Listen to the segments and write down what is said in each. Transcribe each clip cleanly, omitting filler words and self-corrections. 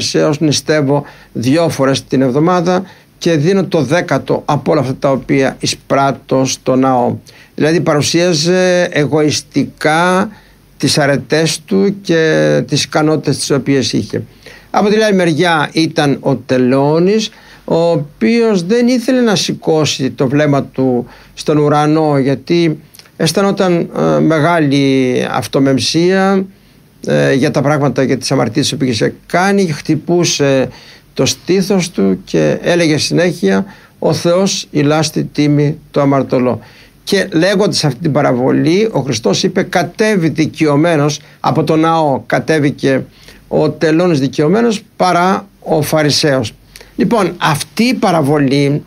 Φαρισαίος νηστεύω 2 φορές την εβδομάδα και δίνω το 10ο από όλα αυτά τα οποία εισπράττω στο ναό. Δηλαδή παρουσίαζε εγωιστικά τις αρετές του και τις ικανότητες τις οποίες είχε. Από την άλλη μεριά ήταν ο Τελώνης, ο οποίος δεν ήθελε να σηκώσει το βλέμμα του στον ουρανό, γιατί αισθανόταν μεγάλη αυτομεμψία για τα πράγματα, για τις αμαρτίες που είχε κάνει. Χτυπούσε το στήθος του και έλεγε συνέχεια «Ο Θεός ηλάστη τίμη το αμαρτωλό». Και λέγοντας αυτή την παραβολή, ο Χριστός είπε «Κατέβη δικαιωμένος από το ναό, κατέβηκε ο Τελώνης δικαιωμένος παρά ο Φαρισαίος». Λοιπόν, αυτή η παραβολή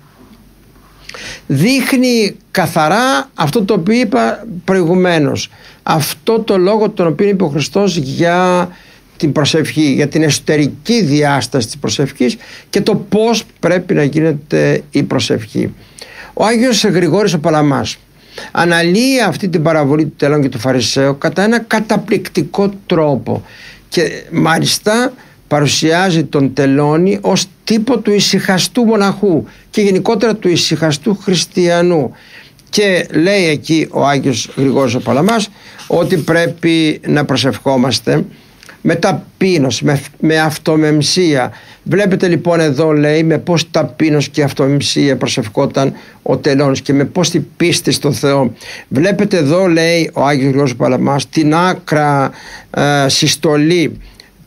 δείχνει καθαρά αυτό το οποίο είπα προηγουμένως, αυτό το λόγο τον οποίο είπε ο Χριστός για την προσευχή, για την εσωτερική διάσταση της προσευχής και το πώς πρέπει να γίνεται η προσευχή. Ο Άγιος Γρηγόρης ο Παλαμάς αναλύει αυτή την παραβολή του Τελώνη και του Φαρισαίου κατά ένα καταπληκτικό τρόπο και μάλιστα παρουσιάζει τον Τελώνη ως τύπο του ησυχαστού μοναχού και γενικότερα του ησυχαστού χριστιανού, και λέει εκεί ο Άγιος Γρηγόρης ο Παλαμάς ότι πρέπει να προσευχόμαστε με ταπείνωση, με αυτομεμψία. Βλέπετε λοιπόν εδώ, λέει, με πώς ταπείνωση και αυτομεμψία προσευχόταν ο Τελώνης και με πώς την πίστη στο Θεό. Βλέπετε εδώ, λέει ο Άγιος Γρηγόρης ο Παλαμάς, την άκρα συστολή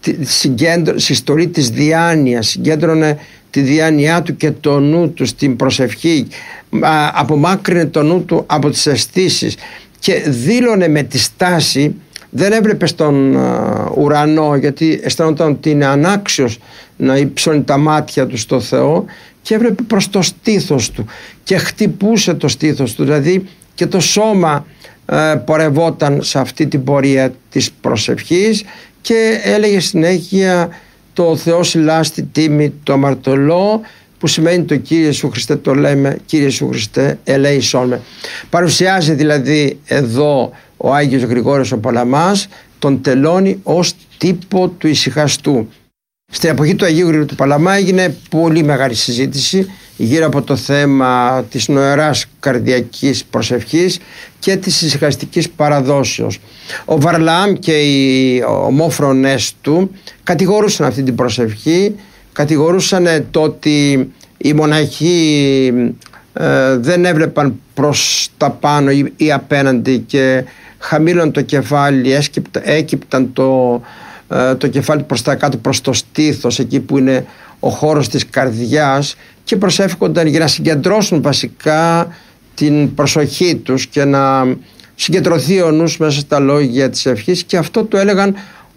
της διάνοιας. Συγκέντρωνε τη διάνοιά του και το νου του στην προσευχή, απομάκρυνε το νου του από τις αισθήσεις και δήλωνε με τη στάση. Δεν έβλεπε στον ουρανό, γιατί αισθανόταν ότι είναι ανάξιος να υψώνει τα μάτια του στο Θεό, και έβλεπε προς το στήθος του και χτυπούσε το στήθος του, δηλαδή και το σώμα πορευόταν σε αυτή την πορεία της προσευχής και έλεγε συνέχεια «Το Θεός ηλάστη τίμη το αμαρτωλό», που σημαίνει το Κύριε Ιησού Χριστέ το λέμε, Κύριε Ιησού Χριστέ ελέησόν με. Παρουσιάζει δηλαδή εδώ ο Άγιος Γρηγόρης ο Παλαμάς τον Τελώνη ως τύπο του ησυχαστού. Στην εποχή του Αγίου Γρηγόρη του Παλαμά έγινε πολύ μεγάλη συζήτηση γύρω από το θέμα της νοεράς καρδιακής προσευχής και της ησυχαστικής παραδόσεως. Ο Βαρλαάμ και οι ομόφρονες του κατηγορούσαν αυτή την προσευχή, κατηγορούσαν το ότι οι μοναχοί δεν έβλεπαν προς τα πάνω ή απέναντι και χαμήλωναν το κεφάλι, έκυπταν το κεφάλι προς τα κάτω, προς το στήθος, εκεί που είναι ο χώρος της καρδιάς, και προσεύχονταν για να συγκεντρώσουν βασικά την προσοχή τους και να συγκεντρωθεί ο νους μέσα στα λόγια της ευχής, και αυτό το έλεγαν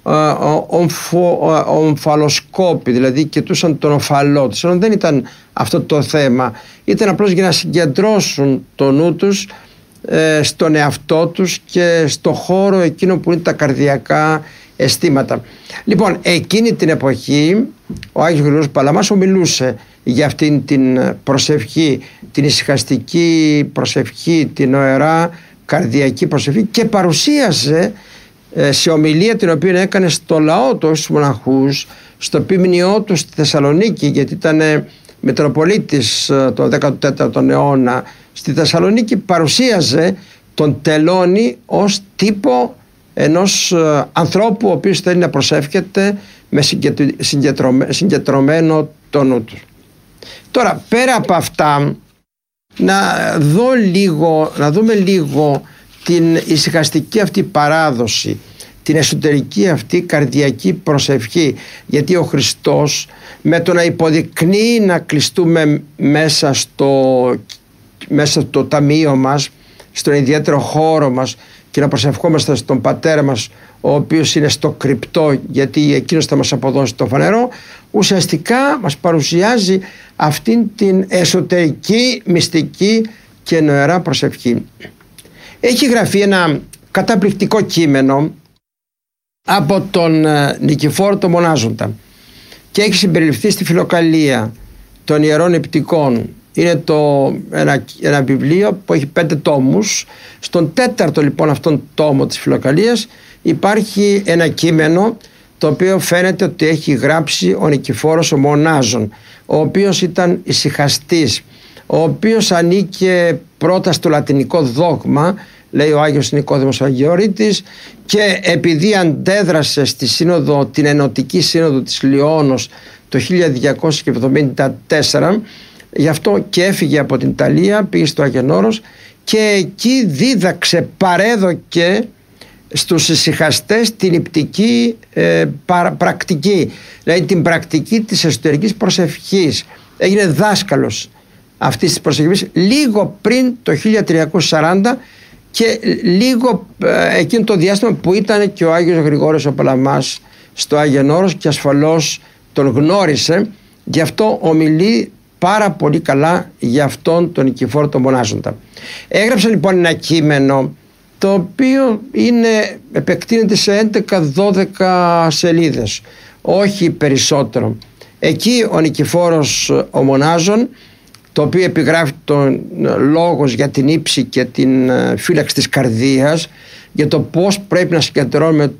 ομφαλοσκόποι, δηλαδή κοιτούσαν τον ομφαλό τους. Δεν ήταν αυτό το θέμα, ήταν απλώς για να συγκεντρώσουν το νου τους στον εαυτό τους και στο χώρο εκείνο που είναι τα καρδιακά αισθήματα. Λοιπόν, εκείνη την εποχή ο Άγιος Γρηγόρης Παλαμάς ομιλούσε για αυτήν την προσευχή, την ησυχαστική προσευχή, την νοερά καρδιακή προσευχή, και παρουσίασε σε ομιλία την οποία έκανε στο λαό του, στους μοναχούς, στο επιμνιό του στη Θεσσαλονίκη, γιατί ήταν Μητροπολίτης το 14ο αιώνα στη Θεσσαλονίκη, παρουσίαζε τον Τελώνη ως τύπο ενός ανθρώπου ο οποίος θέλει να προσεύχεται με συγκεντρωμένο το νου του. Τώρα, πέρα από αυτά, να δούμε λίγο την ησυχαστική αυτή παράδοση, την εσωτερική αυτή καρδιακή προσευχή, γιατί ο Χριστός με το να υποδεικνύει να κλειστούμε μέσα στο ταμείο μας, στον ιδιαίτερο χώρο μας, και να προσευχόμαστε στον Πατέρα μας, ο οποίος είναι στο κρυπτό, γιατί εκείνος θα μας αποδώσει το φανερό, ουσιαστικά μας παρουσιάζει αυτήν την εσωτερική, μυστική και νοερά προσευχή. Έχει γραφεί ένα καταπληκτικό κείμενο από τον Νικηφόρο το Μονάζοντα και έχει συμπεριληφθεί στη Φιλοκαλία των Ιερών Επτικών. Είναι ένα βιβλίο που έχει 5 τόμους. Στον 4ο λοιπόν αυτόν τόμο της Φιλοκαλίας υπάρχει ένα κείμενο το οποίο φαίνεται ότι έχει γράψει ο Νικηφόρος ο Μονάζων, ο οποίος ήταν ησυχαστής, ο οποίος ανήκε πρώτα στο λατινικό δόγμα, λέει ο Άγιος Νικόδημος Αγιορείτης, και επειδή αντέδρασε στη σύνοδο, την ενωτική σύνοδο της Λιώνος το 1274, γι' αυτό και έφυγε από την Ιταλία, πήγε στο Αγενώρος και εκεί δίδαξε, παρέδοκε στους ησυχαστές την υπτική πρακτική, δηλαδή την πρακτική της εσωτερικής προσευχής. Έγινε δάσκαλος αυτής της προσευχής λίγο πριν το 1340 και λίγο εκείνο το διάστημα που ήταν και ο Άγιος Γρηγόριος ο Παλαμάς στο Αγενώρος και ασφαλώς τον γνώρισε, γι' αυτό ομιλεί πάρα πολύ καλά για αυτόν τον Νικηφόρο τον Μονάζοντα. Έγραψε λοιπόν ένα κείμενο το οποίο επεκτείνεται σε 11-12 σελίδες, όχι περισσότερο. Εκεί ο Νικηφόρος ο Μονάζων, το οποίο επιγράφει τον λόγος για την ύψη και την φύλαξη της καρδίας, για το πώς πρέπει να συγκεντρώνουμε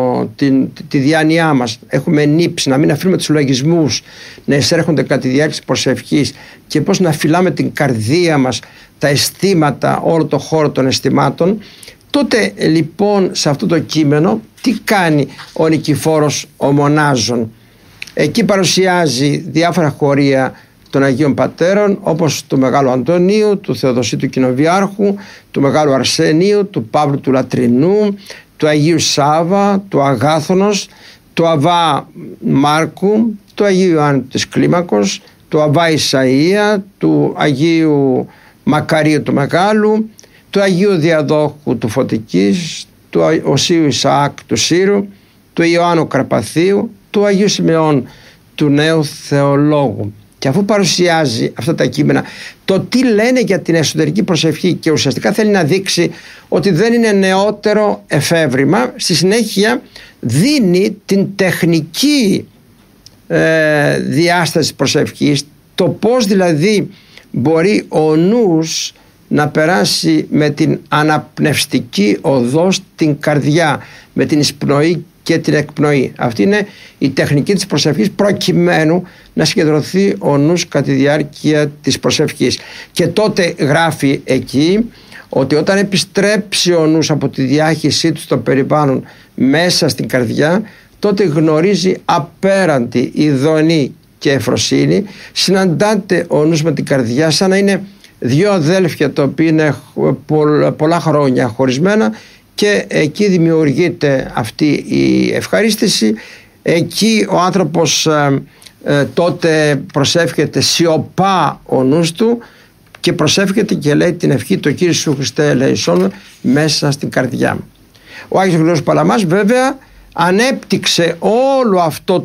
τη διάνοιά μας, έχουμε νύψη, να μην αφήνουμε τους λογισμούς να εισέρχονται κατά τη διάρκεια της προσευχής, και πώς να φυλάμε την καρδία μας, τα αισθήματα, όλο το χώρο των αισθημάτων. Τότε λοιπόν σε αυτό το κείμενο τι κάνει ο Νικηφόρος ο Μονάζων? Εκεί παρουσιάζει διάφορα χωρία των Αγίων Πατέρων, όπως του Μεγάλου Αντωνίου, του Θεοδοσίου του Κοινοβιάρχου, του Μεγάλου Αρσενίου, του Παύλου του Λατρινού, του Αγίου Σάβα, του Αγάθωνος, του Αβά Μάρκου, του Αγίου Ιωάννου της Κλίμακος, του Αβά Ισαΐα, του Αγίου Μακαρίου του Μεγάλου, του Αγίου Διαδόχου του Φωτικής, του Οσίου Ισαάκ του Σύρου, του Ιωάννου Καρπαθίου, του Αγίου Σιμεών του Νέου Θεολόγου. Και αφού παρουσιάζει αυτά τα κείμενα το τι λένε για την εσωτερική προσευχή και ουσιαστικά θέλει να δείξει ότι δεν είναι νεότερο εφεύρημα, στη συνέχεια δίνει την τεχνική διάσταση της προσευχής, το πώς δηλαδή μπορεί ο νους να περάσει με την αναπνευστική οδό στην καρδιά, με την εισπνοή και την εκπνοή. Αυτή είναι η τεχνική της προσευχής, προκειμένου να συγκεντρωθεί ο νους κατά τη διάρκεια της προσευχής. Και τότε γράφει εκεί ότι όταν επιστρέψει ο νους από τη διάχυσή του στο περιβάλλον μέσα στην καρδιά, τότε γνωρίζει απέραντη ειδονή και ευφροσύνη, συναντάται ο νους με την καρδιά σαν να είναι δύο αδέλφια τα οποία είναι πολλά χρόνια χωρισμένα, και εκεί δημιουργείται αυτή η ευχαρίστηση. Εκεί ο άνθρωπος τότε προσεύχεται σιωπά ο νους του και προσεύχεται και λέει την ευχή το Κύριε Σου Χριστέ ελεησόν μέσα στην καρδιά. Ο Άγιος Γρηγόριος Παλαμάς βέβαια ανέπτυξε όλο αυτό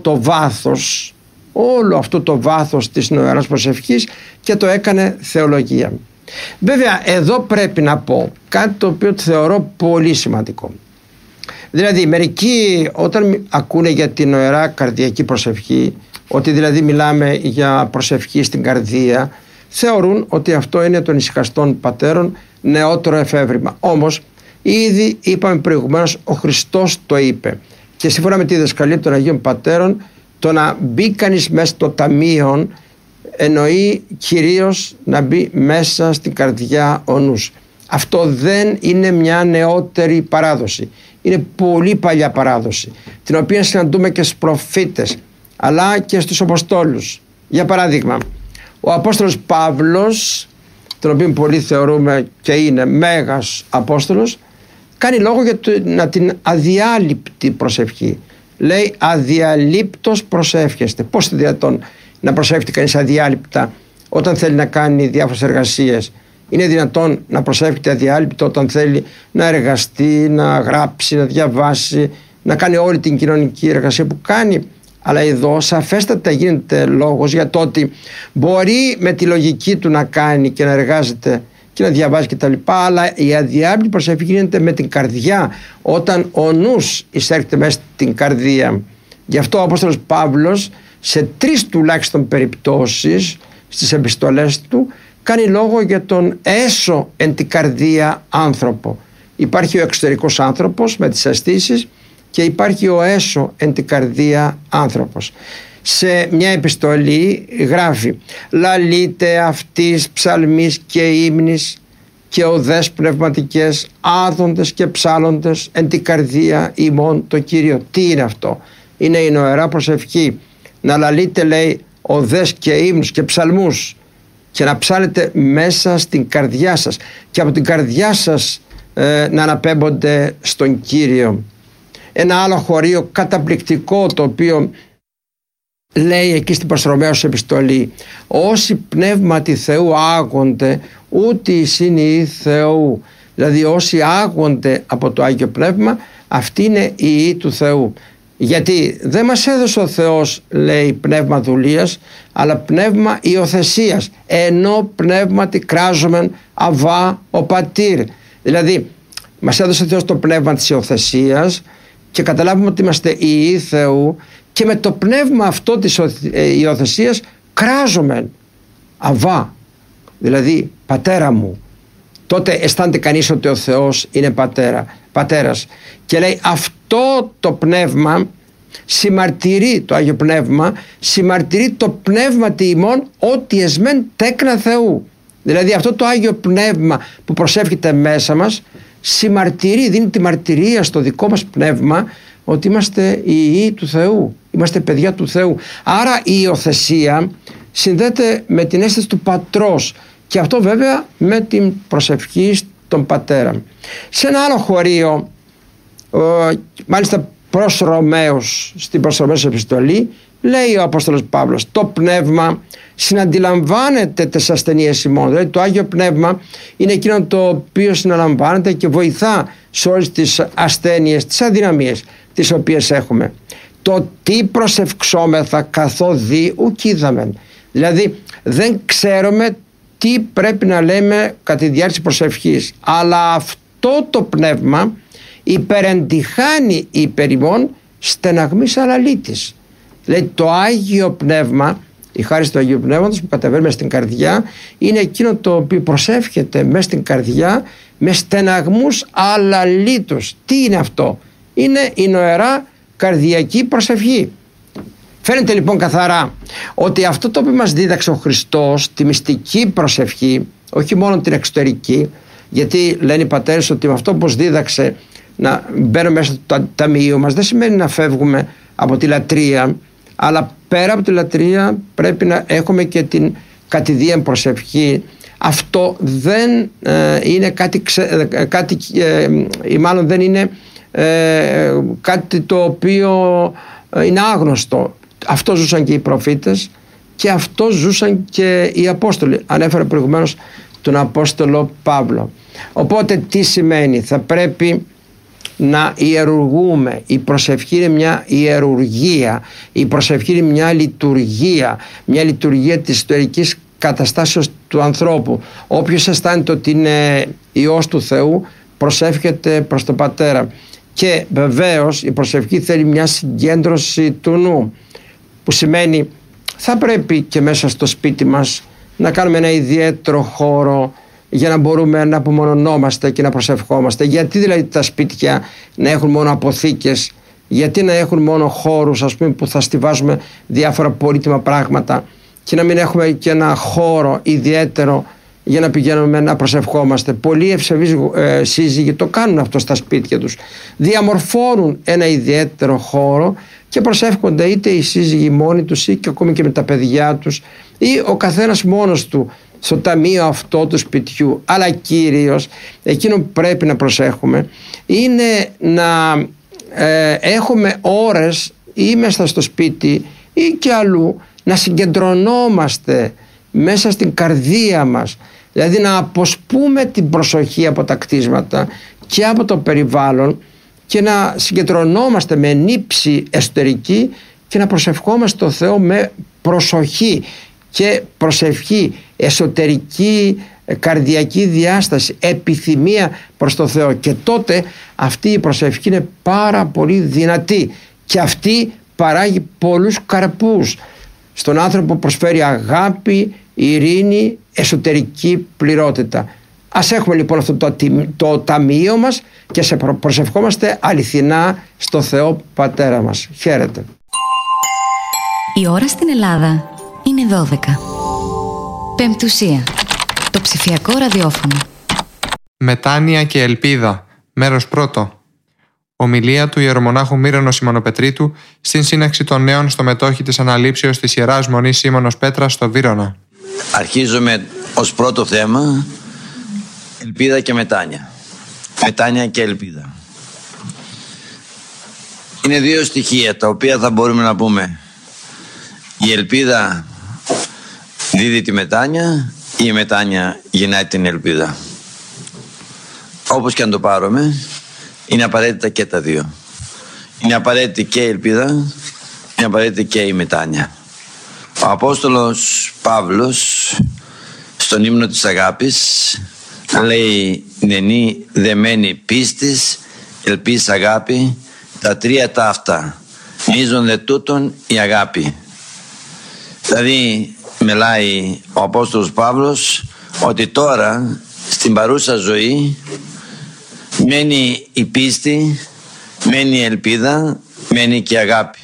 το βάθος της νοεράς προσευχής και το έκανε θεολογία. Βέβαια εδώ πρέπει να πω κάτι το οποίο θεωρώ πολύ σημαντικό. Δηλαδή μερικοί όταν ακούνε για την νοερά καρδιακή προσευχή, ότι δηλαδή μιλάμε για προσευχή στην καρδία, θεωρούν ότι αυτό είναι των ησυχαστών πατέρων νεότερο εφεύρημα. Όμως ήδη είπαμε προηγουμένως, ο Χριστός το είπε, και σύμφωνα με τη διδασκαλία των Αγίων Πατέρων, το να μπει κανείς μέσα στο ταμείο εννοεί κυρίως να μπει μέσα στην καρδιά ο νους. Αυτό δεν είναι μια νεότερη παράδοση, είναι πολύ παλιά παράδοση, την οποία συναντούμε και στους προφήτες αλλά και στους Αποστόλους. Για παράδειγμα, ο Απόστολος Παύλος, τον οποίο πολύ θεωρούμε και είναι μέγας Απόστολος, κάνει λόγο για την αδιάλειπτη προσευχή. Λέει αδιαλείπτος προσεύχεστε. Πώς είναι δυνατόν να προσεύχεται κανείς αδιάλειπτα όταν θέλει να κάνει διάφορες εργασίες? Είναι δυνατόν να προσεύχεται αδιάλειπτα όταν θέλει να εργαστεί, να γράψει, να διαβάσει, να κάνει όλη την κοινωνική εργασία που κάνει? Αλλά εδώ σαφέστατα γίνεται λόγος για το ότι μπορεί με τη λογική του να κάνει και να εργάζεται και να διαβάζει κτλ. Αλλά η αδιάλειπτη προσευχή γίνεται με την καρδιά, όταν ο νους εισέρχεται μέσα στην καρδία. Γι' αυτό ο Απόστολος Παύλος σε 3 τουλάχιστον περιπτώσεις στις επιστολές του κάνει λόγο για τον έσω εν την καρδία άνθρωπο. Υπάρχει ο εξωτερικός άνθρωπος με τις αισθήσεις, και υπάρχει ο έσω εν την καρδία άνθρωπος. Σε μια επιστολή γράφει: «Λαλείτε αυτής ψαλμής και ύμνης και οδές πνευματικές, άδοντες και ψάλλοντες εν την καρδία ημών το Κύριο». Τι είναι αυτό? Είναι η νοερά προσευχή. Να λαλείτε, λέει, οδές και ύμνους και ψαλμούς και να ψάλετε μέσα στην καρδιά σας και από την καρδιά σας να αναπέμπονται στον Κύριο. Ένα άλλο χωρίο καταπληκτικό, το οποίο λέει εκεί στην προς Ρωμαίους επιστολή: «Όσοι πνεύματι Θεού άγονται, ούτε εισήν οι Θεού». Δηλαδή όσοι άγονται από το Άγιο Πνεύμα, αυτοί είναι οι ιοί του Θεού. Γιατί δεν μας έδωσε ο Θεός, λέει, πνεύμα δουλείας, αλλά πνεύμα υιοθεσίας, ενώ πνεύματι κράζομεν αβά ο πατήρ. Δηλαδή μας έδωσε ο Θεός το πνεύμα της υιοθεσίας και καταλάβουμε ότι είμαστε οι ιοί Θεού, και με το πνεύμα αυτό της υιοθεσίας κράζομεν αβά, δηλαδή πατέρα μου. Τότε αισθάνεται κανείς ότι ο Θεός είναι πατέρας, και λέει αυτό το πνεύμα συμμαρτυρεί, το Άγιο Πνεύμα συμμαρτυρεί το πνεύμα τη ημών ότι εσμέν τέκνα Θεού. Δηλαδή αυτό το Άγιο Πνεύμα που προσεύχεται μέσα μας συμμαρτυρεί, δίνει τη μαρτυρία στο δικό μας πνεύμα ότι είμαστε οι ιοί του Θεού, είμαστε παιδιά του Θεού. Άρα η υιοθεσία συνδέεται με την αίσθηση του πατρός, και αυτό βέβαια με την προσευχή στον πατέρα. Σε ένα άλλο χωρίο, μάλιστα προς Ρωμαίους, στην προς Ρωμαίους επιστολή, λέει ο Απόστολος Παύλος: «Το πνεύμα συναντιλαμβάνεται τις ασθενείες ημών». Δηλαδή το Άγιο Πνεύμα είναι εκείνο το οποίο συναλαμβάνεται και βοηθά σε όλες τις ασθένειες, τις αδυναμίες τις οποίες έχουμε. «Το τι προσευξόμεθα καθόδη ουκ είδαμεν». Δηλαδή δεν ξέρουμε τι πρέπει να λέμε κατά τη διάρκεια προσευχής, αλλά αυτό το πνεύμα υπερεντυχάνει υπερ ημών στεναγμής αλαλήτης. Δηλαδή το Άγιο Πνεύμα, η χάρις του Αγίου Πνεύματος που κατεβαίνει μες στην καρδιά, είναι εκείνο το οποίο προσεύχεται μες στην καρδιά με στεναγμούς αλαλήτους. Τι είναι αυτό? Είναι η νοερά καρδιακή προσευχή. Φαίνεται λοιπόν καθαρά ότι αυτό το οποίο μας δίδαξε ο Χριστός, τη μυστική προσευχή, όχι μόνο την εξωτερική, γιατί λένε οι πατέρες ότι με αυτό πως δίδαξε να μπαίνουμε μέσα στο ταμείο μας, δεν σημαίνει να φεύγουμε από τη λατρεία, αλλά πέρα από τη λατρεία πρέπει να έχουμε και την κατηδίαν προσευχή. Αυτό δεν είναι κάτι ή μάλλον δεν είναι κάτι το οποίο είναι άγνωστο. Αυτό ζούσαν και οι προφήτες και αυτό ζούσαν και οι Απόστολοι. Ανέφερα προηγουμένως τον Απόστολο Παύλο. Οπότε τι σημαίνει? Θα πρέπει να ιερουργούμε. Η προσευχή είναι μια ιερουργία. Η προσευχή είναι μια λειτουργία της ιστορικής καταστάσεως του ανθρώπου. Όποιος αισθάνεται ότι είναι Υιός του Θεού προσεύχεται προς τον Πατέρα. Και βεβαίως η προσευχή θέλει μια συγκέντρωση του νου, που σημαίνει θα πρέπει και μέσα στο σπίτι μας να κάνουμε ένα ιδιαίτερο χώρο για να μπορούμε να απομονωνόμαστε και να προσευχόμαστε. Γιατί δηλαδή τα σπίτια να έχουν μόνο αποθήκες? Γιατί να έχουν μόνο χώρους, ας πούμε, που θα στιβάζουμε διάφορα πολύτιμα πράγματα, και να μην έχουμε και ένα χώρο ιδιαίτερο για να πηγαίνουμε να προσευχόμαστε? Πολλοί ευσεβείς σύζυγοι το κάνουν αυτό στα σπίτια τους. Διαμορφώνουν ένα ιδιαίτερο χώρο και προσεύχονται, είτε οι σύζυγοι μόνοι τους ή και ακόμη και με τα παιδιά τους, ή ο καθένας μόνος του στο ταμείο αυτό του σπιτιού. Αλλά κυρίως εκείνο που πρέπει να προσέχουμε είναι να έχουμε ώρες ή μέσα στο σπίτι ή και αλλού να συγκεντρωνόμαστε μέσα στην καρδία μας, δηλαδή να αποσπούμε την προσοχή από τα κτίσματα και από το περιβάλλον και να συγκεντρωνόμαστε με νύψη εσωτερική και να προσευχόμαστε το Θεό με προσοχή και προσευχή, εσωτερική καρδιακή διάσταση, επιθυμία προς το Θεό. Και τότε αυτή η προσευχή είναι πάρα πολύ δυνατή και αυτή παράγει πολλούς καρπούς στον άνθρωπο, προσφέρει αγάπη, ειρήνη, εσωτερική πληρότητα. Ας έχουμε λοιπόν αυτό το ταμείο μας και σε προσευχόμαστε αληθινά στο Θεό Πατέρα μας. Χαίρετε. Η ώρα στην Ελλάδα είναι 12. Πεμπτουσία. Το ψηφιακό ραδιόφωνο. Μετάνοια και ελπίδα. Μέρος πρώτο. Ομιλία του Ιερομονάχου Μύρονο Σιμωνοπετρίτου στην σύναξη των νέων στο μετόχι της αναλήψεως της Ιεράς Μονής Σίμωνος Πέτρας στο Βύρωνα. Αρχίζουμε ως πρώτο θέμα ελπίδα και μετάνοια. Μετάνοια και ελπίδα. Είναι δύο στοιχεία τα οποία θα μπορούμε να πούμε. Η ελπίδα δίδει τη μετάνοια ή η μετάνοια γεννάει την ελπίδα. Όπως και αν το πάρουμε, είναι απαραίτητα και τα δύο. Είναι απαραίτητη και η ελπίδα, είναι απαραίτητη και η μετάνοια. Ο Απόστολος Παύλος στον ύμνο της αγάπης λέει «Νενή δεμένη πίστης, ελπίς αγάπη, τα τρία ταύτα, μείζον δε τούτον η αγάπη». Δηλαδή μιλάει ο Απόστολος Παύλος ότι τώρα στην παρούσα ζωή μένει η πίστη, μένει η ελπίδα, μένει και η αγάπη.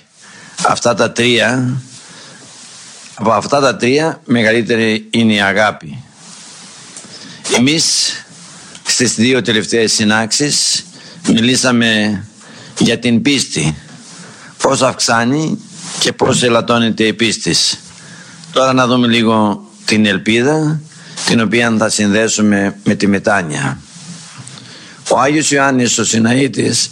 Από αυτά τα τρία μεγαλύτερη είναι η αγάπη. Εμείς στις δύο τελευταίες συνάξεις μιλήσαμε για την πίστη, πώς αυξάνει και πώς ελαττώνεται η πίστη. Τώρα να δούμε λίγο την ελπίδα, την οποία θα συνδέσουμε με τη μετάνοια. Ο Άγιος Ιωάννης ο Σιναήτης,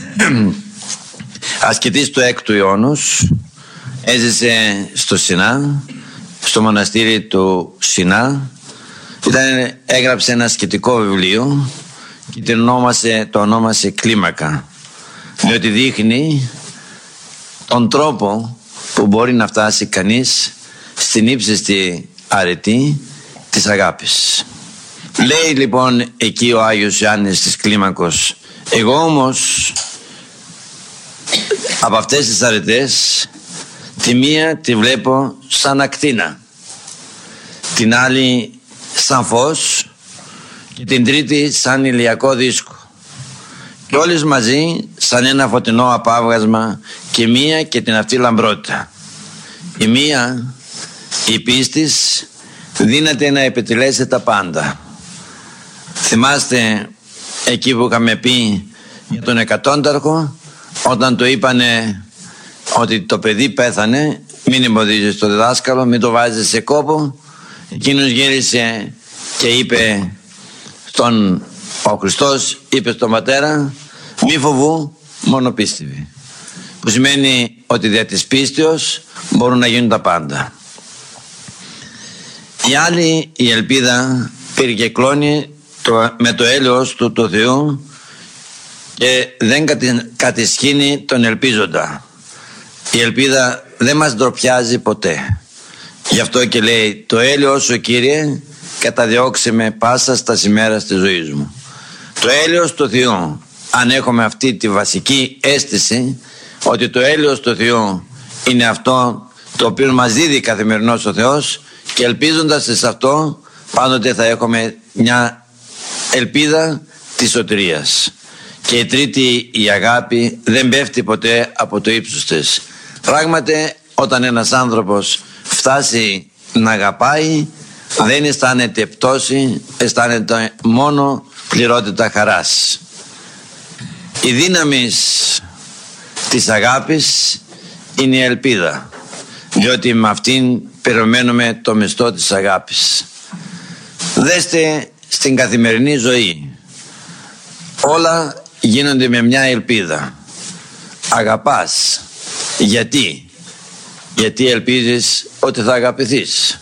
ασκητής του 6ου αιώνος, έζησε στο Σινά, στο μοναστήρι του Σινά. Έγραψε ένα ασκητικό βιβλίο και το ονόμασε Κλίμακα, διότι δείχνει τον τρόπο που μπορεί να φτάσει κανείς στην ύψιστη αρετή της αγάπης. Λέει λοιπόν εκεί ο Άγιος Ιωάννης της Κλίμακος, εγώ όμως από αυτές τις αρετές τη μία τη βλέπω σαν ακτίνα, την άλλη σαν φως και την τρίτη σαν ηλιακό δίσκο και όλες μαζί σαν ένα φωτεινό απάβγασμα και μία και την αυτή λαμπρότητα. Η μία, η πίστης, δύναται να επιτελέσει τα πάντα. Θυμάστε εκεί που είχαμε πει για τον εκατόνταρχο, όταν του είπανε ότι το παιδί πέθανε, μην εμποδίζεις το διδάσκαλο, μην το βάζεις σε κόπο. Εκείνος γύρισε και είπε ο Χριστός είπε στον πατέρα, μη φοβού, μόνο πίστευε. Που σημαίνει ότι δια της πίστεως μπορούν να γίνουν τα πάντα. Η άλλη, η ελπίδα, περικεκλώνει με το έλεος του το Θεού και δεν κατησχύνει τον ελπίζοντα. Η ελπίδα δεν μας ντροπιάζει ποτέ. Γι' αυτό και λέει, το έλεος σου Κύριε καταδιώξε με πάσα στα ημέρας της ζωής μου. Το έλεος του Θεού, αν έχουμε αυτή τη βασική αίσθηση ότι το έλεος του Θεού είναι αυτό το οποίο μας δίδει καθημερινώς ο Θεός, και ελπίζοντας σε αυτό πάντοτε θα έχουμε μια ελπίδα της σωτηρίας. Και η τρίτη, η αγάπη, δεν πέφτει ποτέ από το ύψος της. Πράγματι, όταν ένας άνθρωπος φτάσει να αγαπάει, δεν αισθάνεται πτώση, αισθάνεται μόνο πληρότητα χαράς. Η δύναμη της αγάπης είναι η ελπίδα, διότι με αυτήν περιμένουμε το μισθό της αγάπης. Δέστε στην καθημερινή ζωή, όλα γίνονται με μια ελπίδα. Αγαπάς. Γιατί? Γιατί ελπίζεις ότι θα αγαπηθείς.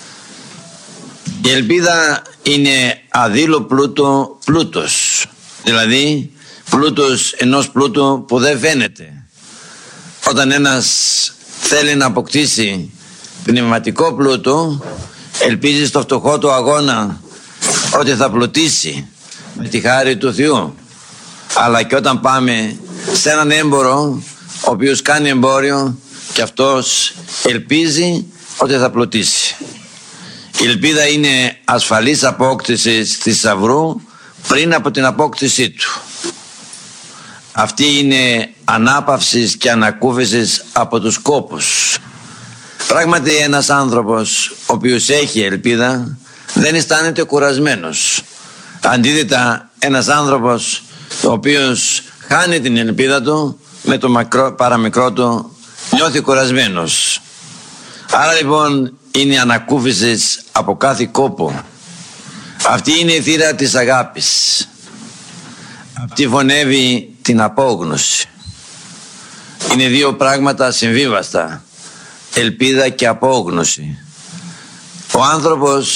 Η ελπίδα είναι αδήλω πλούτος, δηλαδή πλούτος ενός πλούτου που δεν φαίνεται. Όταν ένας θέλει να αποκτήσει πνευματικό πλούτο, ελπίζει στο φτωχό του αγώνα ότι θα πλουτίσει με τη χάρη του Θεού. Αλλά και όταν πάμε σε έναν έμπορο ο οποίος κάνει εμπόριο, και αυτός ελπίζει ότι θα πλουτίσει. Η ελπίδα είναι ασφαλής απόκτησης θησαυρού πριν από την απόκτησή του. Αυτή είναι ανάπαυσης και ανακούφισης από τους κόπους. Πράγματι ένας άνθρωπος ο οποίος έχει ελπίδα δεν αισθάνεται κουρασμένος. Αντίθετα, ένας άνθρωπος ο οποίος χάνει την ελπίδα του με το παραμικρό του νιώθει κουρασμένος. Άρα λοιπόν είναι ανακούφισης από κάθε κόπο. Αυτή είναι η θύρα της αγάπης. Αυτή φωνεύει την απόγνωση. Είναι δύο πράγματα συμβίβαστα: ελπίδα και απόγνωση. Ο άνθρωπος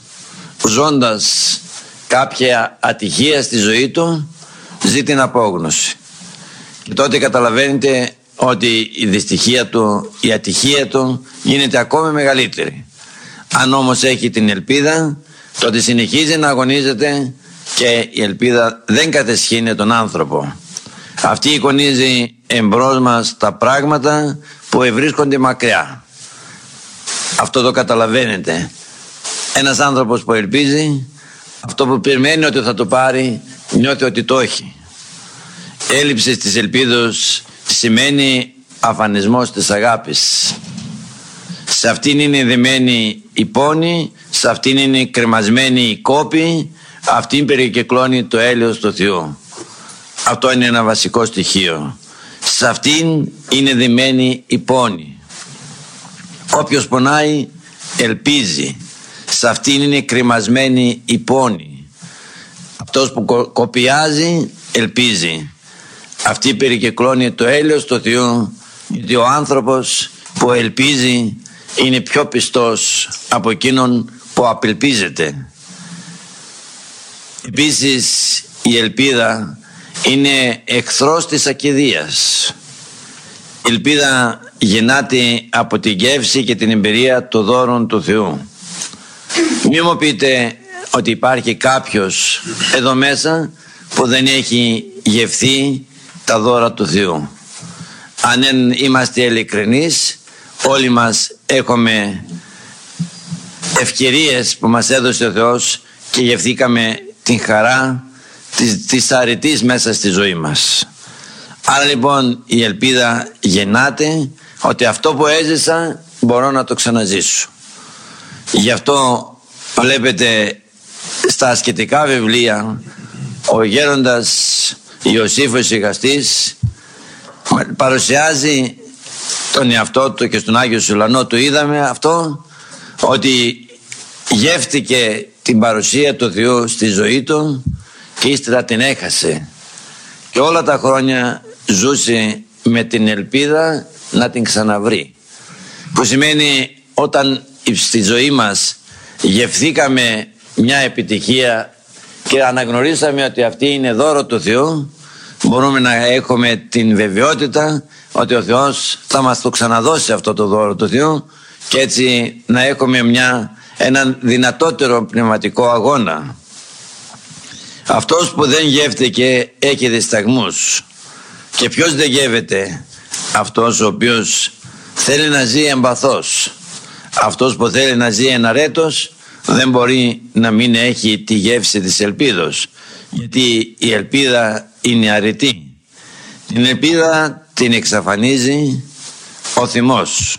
ζώντας κάποια ατυχία στη ζωή του ζει την απόγνωση. Και τότε καταλαβαίνετε ότι η δυστυχία του, η ατυχία του γίνεται ακόμη μεγαλύτερη. Αν όμως έχει την ελπίδα, τότε συνεχίζει να αγωνίζεται και η ελπίδα δεν κατεσχύνει τον άνθρωπο. Αυτή εικονίζει εμπρός μας τα πράγματα που ευρίσκονται μακριά. Αυτό το καταλαβαίνετε. Ένας άνθρωπος που ελπίζει, αυτό που περιμένει ότι θα το πάρει, νιώθει ότι το έχει. Έλλειψη της ελπίδος σημαίνει αφανισμός της αγάπης. Σε αυτήν είναι δεμένη η πόνη, σε αυτήν είναι κρεμασμένη η κόπη, αυτήν περικυκλώνει το έλεος του Θεού. Αυτό είναι ένα βασικό στοιχείο. Σε αυτήν είναι δεμένη η πόνη. Όποιος πονάει ελπίζει. Σε αυτήν είναι κρεμασμένη η πόνη. Αυτός που κοπιάζει ελπίζει. Αυτή περικυκλώνει το έλεος του Θεού, γιατί ο άνθρωπος που ελπίζει είναι πιο πιστός από εκείνον που απελπίζεται. Επίσης η ελπίδα είναι εχθρός της ακηδείας. Η ελπίδα γεννάται από την γεύση και την εμπειρία των δώρων του Θεού. Μη μου πείτε ότι υπάρχει κάποιος εδώ μέσα που δεν έχει γευθεί τα δώρα του Θεού. Αν είμαστε ειλικρινείς, όλοι μας έχουμε ευκαιρίες που μας έδωσε ο Θεός και γευθήκαμε την χαρά της αρετής μέσα στη ζωή μας. Άρα λοιπόν η ελπίδα γεννάται ότι αυτό που έζησα μπορώ να το ξαναζήσω. Γι' αυτό βλέπετε στα ασκητικά βιβλία ο γέροντας Ιωσήφ ο Συγχαστής παρουσιάζει τον εαυτό του και στον Άγιο Σουλανό του είδαμε αυτό, ότι γεύτηκε την παρουσία του Θεού στη ζωή του και ύστερα την έχασε και όλα τα χρόνια ζούσε με την ελπίδα να την ξαναβρει, που σημαίνει όταν στη ζωή μας γευθήκαμε μια επιτυχία και αναγνωρίσαμε ότι αυτή είναι δώρο του Θεού, μπορούμε να έχουμε την βεβαιότητα ότι ο Θεός θα μας το ξαναδώσει αυτό το δώρο του Θεού και έτσι να έχουμε έναν δυνατότερο πνευματικό αγώνα. Αυτός που δεν γεύτηκε έχει δισταγμούς. Και ποιος δεν γεύεται? Αυτός ο οποίος θέλει να ζει εμπαθώς. Αυτός που θέλει να ζει εναρέτως δεν μπορεί να μην έχει τη γεύση της ελπίδος, γιατί η ελπίδα είναι αρετή. Την ελπίδα την εξαφανίζει ο θυμός.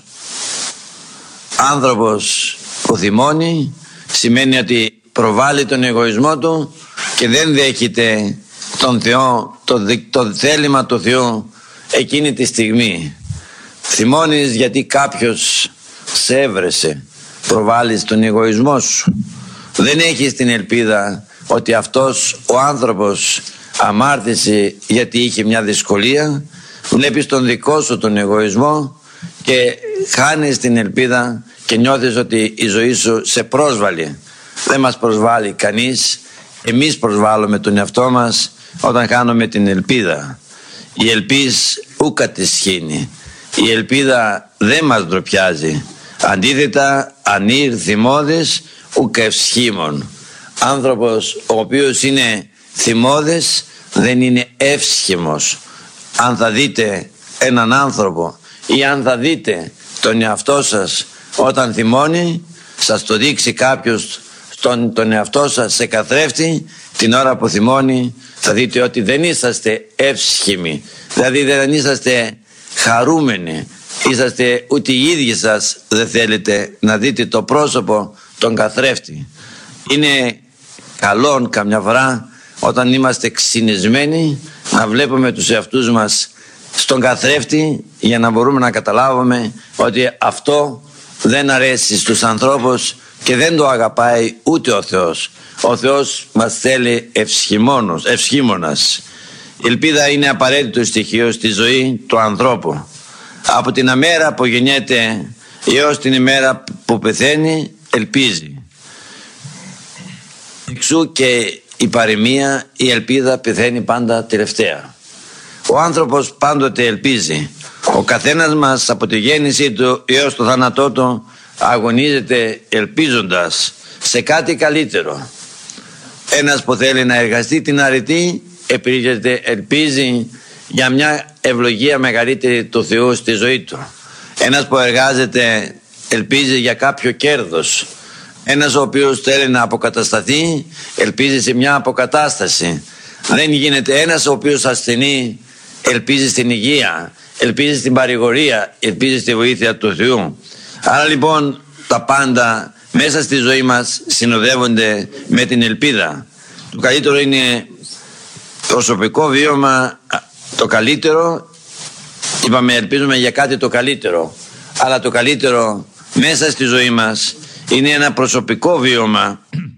Άνθρωπος που θυμώνει σημαίνει ότι προβάλλει τον εγωισμό του και δεν δέχεται τον Θεό, το θέλημα του Θεού εκείνη τη στιγμή. Θυμώνεις γιατί κάποιος σε έβρεσε, προβάλλεις τον εγωισμό σου. Δεν έχεις την ελπίδα ότι αυτός ο άνθρωπος αμάρτησε γιατί είχε μια δυσκολία. Βλέπεις τον δικό σου τον εγωισμό και χάνεις την ελπίδα και νιώθεις ότι η ζωή σου σε πρόσβαλε. Δεν μας προσβάλλει κανείς. Εμείς προσβάλλουμε τον εαυτό μας όταν χάνουμε την ελπίδα. Η ελπίς ούκα τη σχήνει. Η ελπίδα δεν μας ντροπιάζει. Αντίθετα, ανήρ θυμώδες ούκα ευσχήμων. Άνθρωπος ο οποίος είναι θυμώδες δεν είναι εύσχημος. Αν θα δείτε έναν άνθρωπο ή αν θα δείτε τον εαυτό σας όταν θυμώνει, σας το δείξει κάποιος τον εαυτό σας σε καθρέφτη, την ώρα που θυμώνει θα δείτε ότι δεν είσαστε εύσχυμοι, δηλαδή δεν είσαστε χαρούμενοι, είσαστε ούτε οι ίδιοι σας δεν θέλετε να δείτε το πρόσωπο τον καθρέφτη. Είναι καλό καμιά φορά όταν είμαστε ξυνισμένοι να βλέπουμε τους εαυτούς μας στον καθρέφτη, για να μπορούμε να καταλάβουμε ότι αυτό δεν αρέσει στους ανθρώπους και δεν το αγαπάει ούτε ο Θεός. Ο Θεός μας θέλει ευσχήμονας. Η ελπίδα είναι απαραίτητο στοιχείο στη ζωή του ανθρώπου. Από την ημέρα που γεννιέται έως την ημέρα που πεθαίνει ελπίζει. Εξού και η παροιμία, η ελπίδα πεθαίνει πάντα τελευταία. Ο άνθρωπος πάντοτε ελπίζει. Ο καθένας μας από τη γέννησή του έως το θάνατό του αγωνίζεται ελπίζοντας σε κάτι καλύτερο. Ένας που θέλει να εργαστεί την αρετή ελπίζει για μια ευλογία μεγαλύτερη του Θεού στη ζωή του. Ένας που εργάζεται ελπίζει για κάποιο κέρδος. Ένας ο οποίος θέλει να αποκατασταθεί ελπίζει σε μια αποκατάσταση. Δεν γίνεται. Ένας ο οποίος ασθενεί ελπίζει στην υγεία, ελπίζει στην παρηγορία, ελπίζει στη βοήθεια του Θεού. Άρα λοιπόν τα πάντα μέσα στη ζωή μας συνοδεύονται με την ελπίδα. Το καλύτερο είναι προσωπικό βίωμα, το καλύτερο, είπαμε ελπίζουμε για κάτι το καλύτερο, αλλά το καλύτερο μέσα στη ζωή μας είναι ένα προσωπικό βίωμα,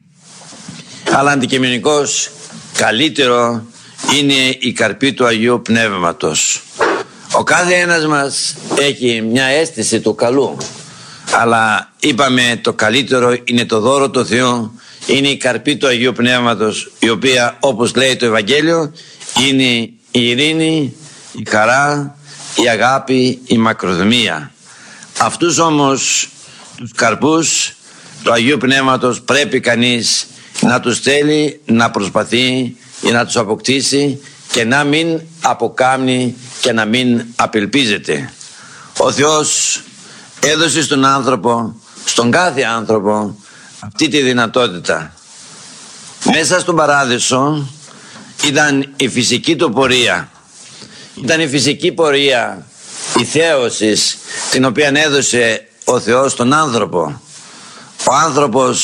αλλά αντικειμενικώς καλύτερο είναι η καρπή του Αγίου Πνεύματος. Ο κάθε ένας μας έχει μια αίσθηση του καλού, αλλά είπαμε το καλύτερο είναι το δώρο του Θεού, είναι η καρπή του Αγίου Πνεύματος, η οποία όπως λέει το Ευαγγέλιο είναι η ειρήνη, η χαρά, η αγάπη, η μακροθυμία. Αυτούς όμως τους καρπούς του Αγίου Πνεύματος πρέπει κανείς να τους θέλει, να προσπαθεί για να τους αποκτήσει και να μην αποκάμνει και να μην απελπίζεται. Ο Θεός έδωσε στον άνθρωπο, στον κάθε άνθρωπο, αυτή τη δυνατότητα. Μέσα στον παράδεισο ήταν η φυσική του πορεία. Ήταν η φυσική πορεία, η θέωσης, την οποία έδωσε ο Θεός στον άνθρωπο. Ο άνθρωπος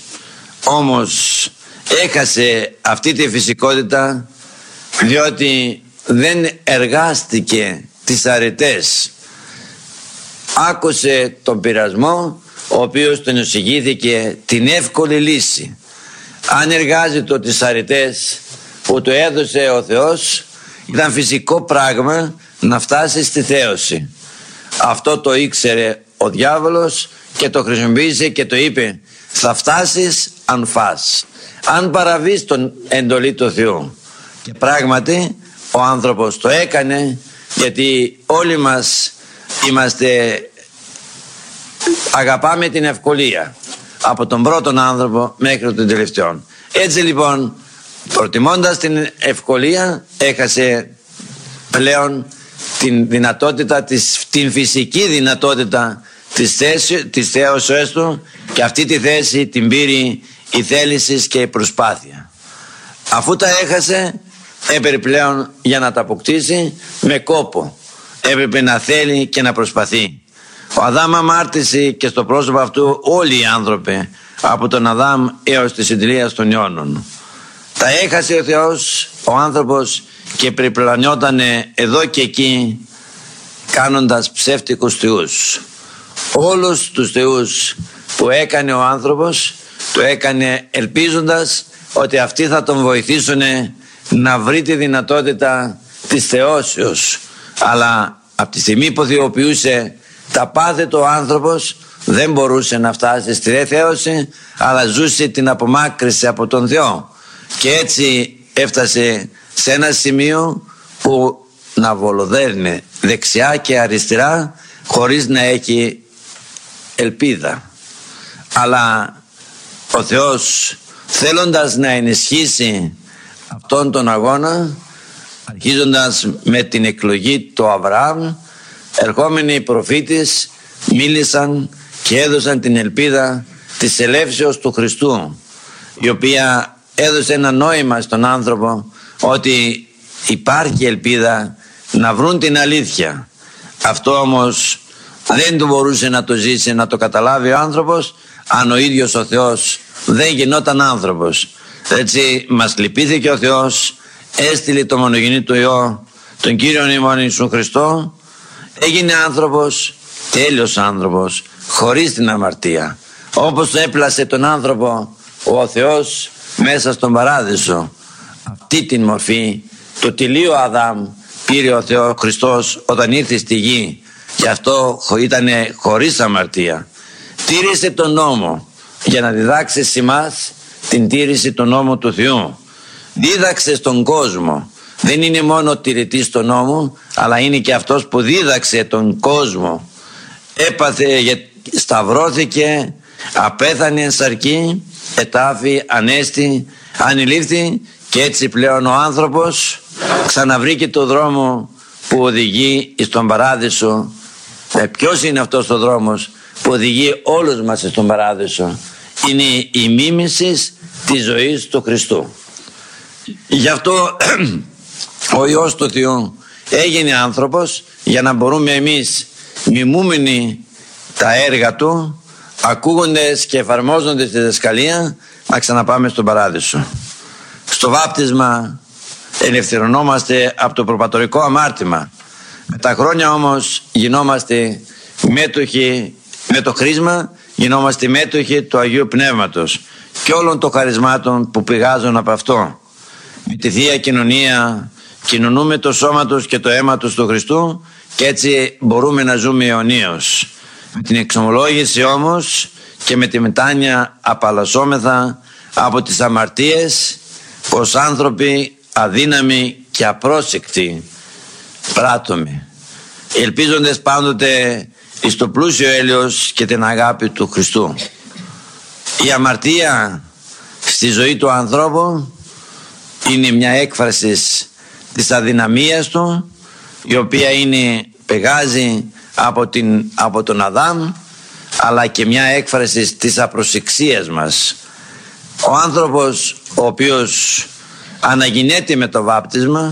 όμως έχασε αυτή τη φυσικότητα διότι δεν εργάστηκε τις αρετές. Άκουσε τον πειρασμό ο οποίος τον εισηγήθηκε την εύκολη λύση. Αν εργάζεται τις αρετές που του έδωσε ο Θεός, ήταν φυσικό πράγμα να φτάσει στη θέωση. Αυτό το ήξερε ο διάβολος και το χρησιμοποίησε και το είπε: θα φτάσεις αν φας, αν παραβείς τον εντολή του Θεού. Και πράγματι ο άνθρωπος το έκανε, γιατί όλοι μας αγαπάμε την ευκολία, από τον πρώτον άνθρωπο μέχρι τον τελευταίο. Έτσι λοιπόν, προτιμώντας την ευκολία, έχασε πλέον την δυνατότητα, την φυσική δυνατότητα της θέωσης του, και αυτή τη θέση την πήρε η θέληση και η προσπάθεια. Αφού τα έχασε, έπρεπε πλέον για να τα αποκτήσει με κόπο. Έπρεπε να θέλει και να προσπαθεί. Ο Αδάμ αμάρτησε και στο πρόσωπο αυτού όλοι οι άνθρωποι, από τον Αδάμ έως τη συντηρία των αιώνων. Τα έχασε ο Θεός, ο άνθρωπος, και περιπλανιότανε εδώ και εκεί κάνοντας ψεύτικους θεούς. Όλους τους θεούς που έκανε ο άνθρωπος, το έκανε ελπίζοντας ότι αυτοί θα τον βοηθήσουν να βρει τη δυνατότητα της θεώσεως. Αλλά από τη στιγμή που θεοποιούσε τα πάθη του ο άνθρωπος, δεν μπορούσε να φτάσει στη θέωση, αλλά ζούσε την απομάκρυση από τον Θεό. Και έτσι έφτασε σε ένα σημείο που να βολοδέρνει δεξιά και αριστερά χωρίς να έχει ελπίδα. Αλλά ο Θεός, θέλοντας να ενισχύσει αυτόν τον αγώνα, αρχίζοντας με την εκλογή του Αβραάμ, ερχόμενοι οι προφήτες μίλησαν και έδωσαν την ελπίδα της ελεύσεως του Χριστού. η οποία έδωσε ένα νόημα στον άνθρωπο ότι υπάρχει ελπίδα να βρουν την αλήθεια. Αυτό όμως δεν του μπορούσε να το ζήσει, να το καταλάβει ο άνθρωπος, αν ο ίδιος ο Θεός δεν γινόταν άνθρωπος. Έτσι μας λυπήθηκε ο Θεός, έστειλε το μονογενή του Υιό, τον Κύριον ημών Ιησού Χριστό, έγινε άνθρωπος, τέλειος άνθρωπος, χωρίς την αμαρτία. Όπως έπλασε τον άνθρωπο ο Θεός μέσα στον παράδεισο, αυτή την μορφή, το τελείο Αδάμ πήρε ο Θεός Χριστός όταν ήρθε στη γη, και αυτό ήταν χωρίς αμαρτία. Τήρησε τον νόμο για να διδάξει σε εμάς την τήρηση του νόμου του Θεού. Δίδαξε στον κόσμο. Δεν είναι μόνο τηρητής του νόμου, αλλά είναι και αυτός που δίδαξε τον κόσμο. Έπαθε, σταυρώθηκε, απέθανε εν σαρκή, ετάφη, ανέστη, ανηλήφθη, και έτσι πλέον ο άνθρωπος ξαναβρήκε το δρόμο που οδηγεί στον παράδεισο. Ποιος είναι αυτός ο δρόμος που οδηγεί όλους μας στον παράδεισο? Είναι η μίμηση της ζωής του Χριστού. Γι' αυτό ο Υιός του Θεού έγινε άνθρωπος, για να μπορούμε εμείς, μιμούμενοι τα έργα Του, ακούγοντες και εφαρμόζοντες τη διδασκαλία, να ξαναπάμε στον παράδεισο. Στο βάπτισμα ελευθερωνόμαστε από το προπατορικό αμάρτημα. Με τα χρόνια όμως γινόμαστε μέτοχοι, με το χρήσμα γινόμαστε μέτοχοι του Αγίου Πνεύματος και όλων των χαρισμάτων που πηγάζουν από αυτό. Με τη Θεία Κοινωνία κοινωνούμε το σώμα Του και το αίμα Του του Χριστού, και έτσι μπορούμε να ζούμε αιωνίως. Με την εξομολόγηση όμως και με τη μετάνοια απαλλασσόμεθα από τις αμαρτίες ως άνθρωποι αδύναμοι και απρόσεκτοι πράττουμε, ελπίζοντες πάντοτε εις το πλούσιο έλεος και την αγάπη του Χριστού. Η αμαρτία στη ζωή του ανθρώπου είναι μια έκφραση της αδυναμίας του, η οποία πηγάζει από τον Αδάμ, αλλά και μια έκφραση της απροσεξίας μας. Ο άνθρωπος ο οποίος αναγεννιέται με το βάπτισμα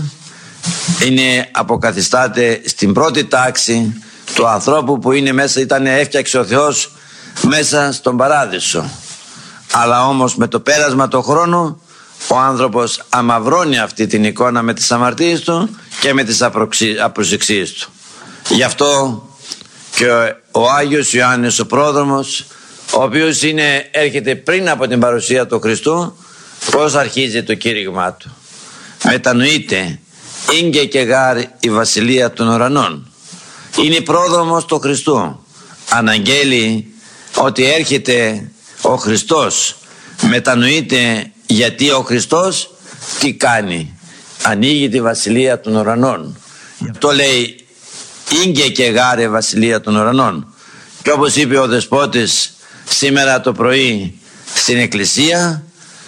αποκαθιστάται στην πρώτη τάξη του ανθρώπου που έφτιαξε ο Θεός μέσα στον παράδεισο. Αλλά όμως με το πέρασμα του χρόνου ο άνθρωπος αμαυρώνει αυτή την εικόνα με τις αμαρτίες του και με τις απροσεξίες του. Γι' αυτό και ο Άγιος Ιωάννης ο πρόδρομος, ο οποίος έρχεται πριν από την παρουσία του Χριστού, πώς αρχίζει το κήρυγμά του? Μετανοείται, ήγγε και γάρ η βασιλεία των ουρανών. Είναι πρόδρομος του Χριστού. Αναγγέλει ότι έρχεται ο Χριστός. Μετανοείται γιατί ο Χριστός τι κάνει? Ανοίγει τη βασιλεία των ουρανών. Γι' αυτό λέει ήγγε και γάρ η βασιλεία των ουρανών. Και όπως είπε ο Δεσπότης σήμερα το πρωί στην Εκκλησία,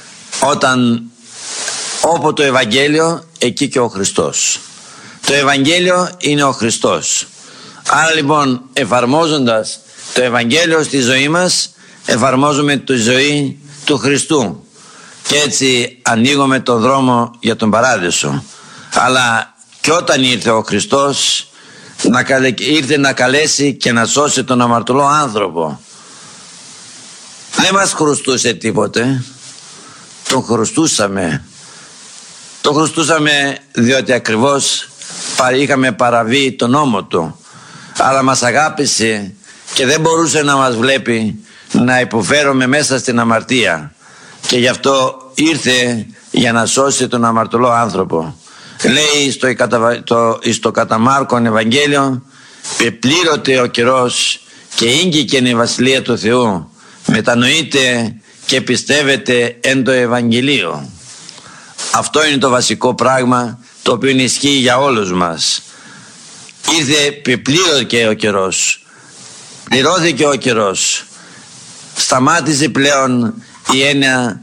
όπου το Ευαγγέλιο, εκεί και ο Χριστός. Το Ευαγγέλιο είναι ο Χριστός. Άρα λοιπόν, εφαρμόζοντας το Ευαγγέλιο στη ζωή μας, εφαρμόζουμε τη ζωή του Χριστού, και έτσι ανοίγουμε τον δρόμο για τον παράδεισο. Αλλά και όταν ήρθε ο Χριστός, ήρθε να καλέσει και να σώσει τον αμαρτωλό άνθρωπο. Δεν μας χρωστούσε τίποτε. Τον χρωστούσαμε. Τον χρωστούσαμε διότι ακριβώς είχαμε παραβεί τον νόμο Του. Αλλά μας αγάπησε και δεν μπορούσε να μας βλέπει να υποφέρουμε μέσα στην αμαρτία. Και γι' αυτό ήρθε για να σώσει τον αμαρτωλό άνθρωπο. Λέει στο κατά Μάρκον Ευαγγέλιο, πεπλήρωται ο καιρός και ήγγηκε η βασιλεία του Θεού. Μετανοείτε και πιστεύετε εν το Ευαγγελίο. Αυτό είναι το βασικό πράγμα το οποίο ισχύει για όλους μας. Ήρθε, πεπλήρωθηκε ο καιρός, πληρώθηκε ο καιρός, σταμάτησε πλέον η έννοια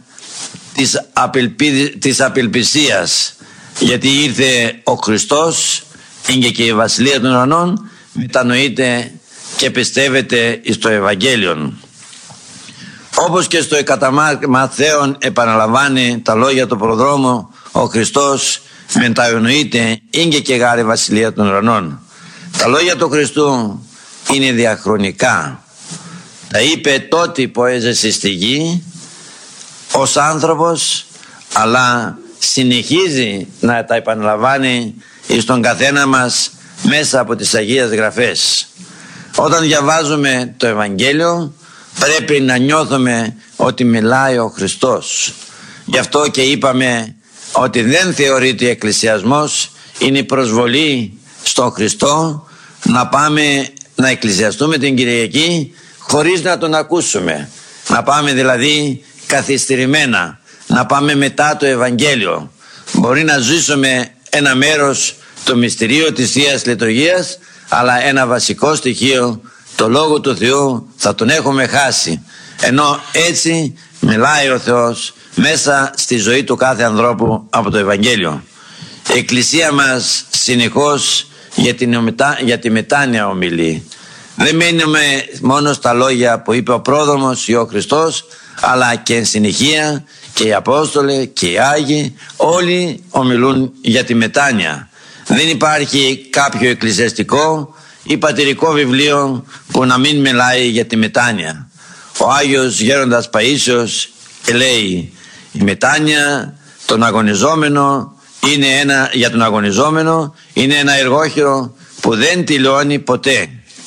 της απελπισίας, γιατί ήρθε ο Χριστός, είναι και η βασιλεία των ουρανών. Μετανοείτε και πιστεύετε στο Ευαγγέλιο. Όπως και στο κατά Ματθαίον επαναλαμβάνει τα λόγια του προδρόμου, ο Χριστός μετανοείται ήγγε και γάρη βασιλεία των ουρανών. Τα λόγια του Χριστού είναι διαχρονικά. Τα είπε τότε που έζησε στη γη ως άνθρωπος, αλλά συνεχίζει να τα επαναλαμβάνει στον καθένα μας μέσα από τις Αγίες Γραφές. Όταν διαβάζουμε το Ευαγγέλιο πρέπει να νιώθουμε ότι μιλάει ο Χριστός. Γι' αυτό και είπαμε ότι δεν θεωρείται εκκλησιασμός, είναι η προσβολή στον Χριστό να πάμε να εκκλησιαστούμε την Κυριακή χωρίς να τον ακούσουμε. Να πάμε δηλαδή καθυστερημένα, να πάμε μετά το Ευαγγέλιο. Μπορεί να ζήσουμε ένα μέρος το μυστηρίο της Θείας Λειτουργίας, αλλά ένα βασικό στοιχείο, το Λόγο του Θεού, θα τον έχουμε χάσει. Ενώ έτσι μιλάει ο Θεός μέσα στη ζωή του κάθε ανθρώπου από το Ευαγγέλιο. Η Εκκλησία μας συνεχώς για τη μετάνοια ομιλεί. Δεν μένουμε μόνο στα λόγια που είπε ο πρόδρομος ή ο Χριστός, αλλά και εν συνεχεία και οι Απόστολοι και οι Άγιοι όλοι ομιλούν για τη μετάνοια. Δεν υπάρχει κάποιο εκκλησιαστικό ή πατηρικό βιβλίο που να μην μιλάει για τη μετάνοια. Ο Άγιος Γέροντας Παΐσιος λέει: η μετάνοια τον αγωνιζόμενο για τον αγωνιζόμενο είναι ένα εργόχειρο που δεν τελειώνει ποτέ.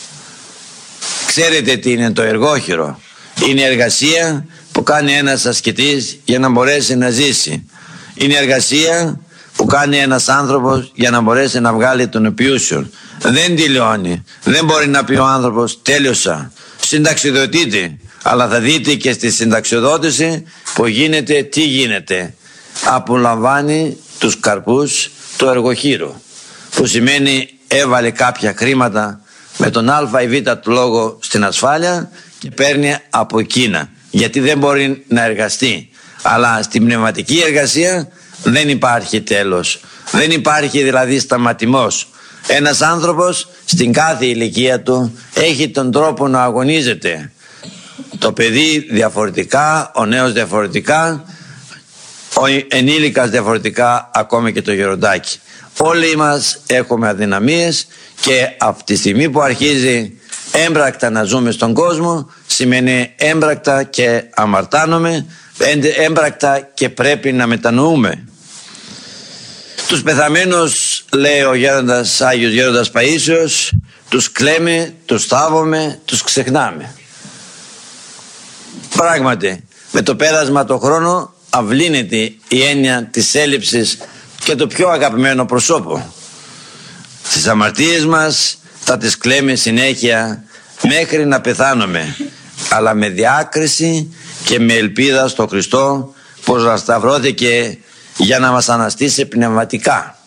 Ξέρετε τι είναι το εργόχειρο? Είναι εργασία που κάνει ένας ασκητής για να μπορέσει να ζήσει. Είναι εργασία που κάνει ένας άνθρωπος για να μπορέσει να βγάλει τον επιούσιο. Δεν τελειώνει. Δεν μπορεί να πει ο άνθρωπος τέλειωσα. Συνταξιοδοτείται. Αλλά θα δείτε και στη συνταξιοδότηση που γίνεται, τι γίνεται. Απολαμβάνει τους καρπούς του εργοχείρου. Που σημαίνει έβαλε κάποια χρήματα με τον α ή β του λόγο στην ασφάλεια και παίρνει από εκείνα. Γιατί δεν μπορεί να εργαστεί. Αλλά στην πνευματική εργασία δεν υπάρχει τέλος. Δεν υπάρχει δηλαδή σταματημός. Ένας άνθρωπος στην κάθε ηλικία του έχει τον τρόπο να αγωνίζεται. Το παιδί διαφορετικά, ο νέος διαφορετικά, ο ενήλικας διαφορετικά, ακόμη και το γεροντάκι. Όλοι μας έχουμε αδυναμίες και από τη στιγμή που αρχίζει έμπρακτα να ζούμε στον κόσμο, σημαίνει έμπρακτα και αμαρτάνομαι, έμπρακτα και πρέπει να μετανοούμε. Τους πεθαμένους, λέει ο Άγιος Γέροντας Παΐσιος, τους κλαίμε, τους θάβουμε, τους ξεχνάμε. Πράγματι, με το πέρασμα του χρόνου αυλύνεται η έννοια της έλλειψης και το πιο αγαπημένο προσώπου. Τις αμαρτίες μας θα τις κλαίμε συνέχεια μέχρι να πεθάνουμε, αλλά με διάκριση και με ελπίδα στο Χριστό, πως σταυρώθηκε για να μας αναστήσει πνευματικά.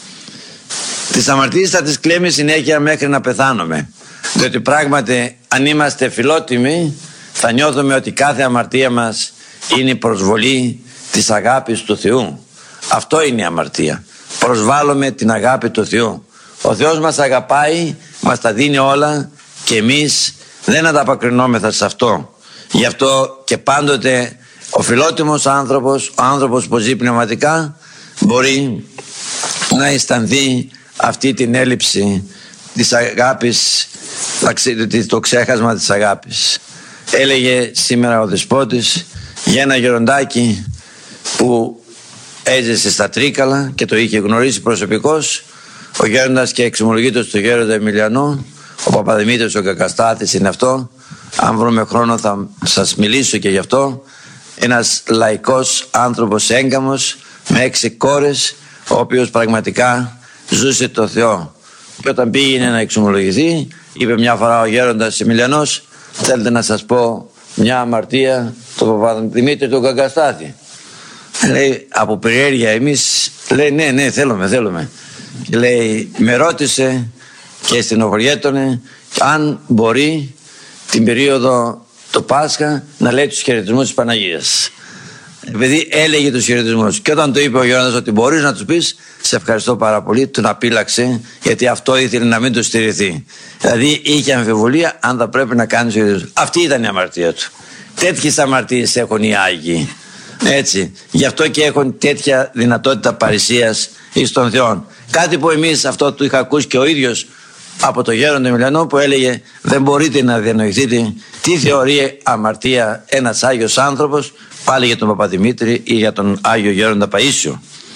Τις αμαρτίες θα τις κλαίμε συνέχεια μέχρι να πεθάνουμε, διότι πράγματι αν είμαστε φιλότιμοι θα νιώθουμε ότι κάθε αμαρτία μας είναι προσβολή της αγάπης του Θεού. Αυτό είναι η αμαρτία. Προσβάλλουμε την αγάπη του Θεού. Ο Θεός μας αγαπάει, μας τα δίνει όλα και εμείς δεν ανταποκρινόμεθα σε αυτό. Γι' αυτό και πάντοτε ο φιλότιμος άνθρωπος, ο άνθρωπος που ζει πνευματικά, μπορεί να αισθανθεί αυτή την έλλειψη της αγάπης, το ξέχασμα της αγάπης. Έλεγε σήμερα ο Δεσπότης για ένα γεροντάκι που έζησε στα Τρίκαλα και το είχε γνωρίσει προσωπικώς, ο γέροντας και εξομολογήτως του γέροντα Εμιλιανού, ο Παπαδημήτρης ο Κακαστάθης είναι αυτό. Αν βρούμε χρόνο θα σας μιλήσω και γι' αυτό. Ένας λαϊκός άνθρωπος έγκαμος με 6 κόρες, ο οποίος πραγματικά ζούσε το Θεό. Και όταν πήγαινε να εξομολογηθεί, είπε μια φορά ο γέροντας Εμιλιανός: θέλετε να σας πω μια αμαρτία του Παπαδημήτρη του Κακαστάθη? Λέει από περιέργεια εμείς, λέει ναι θέλουμε. Και λέει με ρώτησε και στενοχωριέτωνε αν μπορεί την περίοδο το Πάσχα να λέει τους χαιρετισμούς της Παναγίας. Επειδή έλεγε τους χαιρετισμούς και όταν το είπε ο Γιώργος ότι μπορείς να τους πεις σε ευχαριστώ πάρα πολύ, τον απείλαξε, γιατί αυτό ήθελε να μην του στηριχθεί. Δηλαδή είχε αμφιβολία αν θα πρέπει να κάνει τους χαιρετισμούς. Αυτή ήταν η αμαρτία του. Τέτοιες αμαρτίες έχουν οι Άγιοι. Έτσι. Γι' αυτό και έχουν τέτοια δυνατότητα παρησίας εις τον Θεό. Κάτι που εμείς, αυτό το είχα ακούσει και ο ίδιος από το γέροντα Εμιλιανό, που έλεγε δεν μπορείτε να διανοηθείτε τι θεωρεί αμαρτία ένας Άγιος άνθρωπος, πάλι για τον Παπαδημήτρη ή για τον Άγιο Γέροντα Παΐσιο.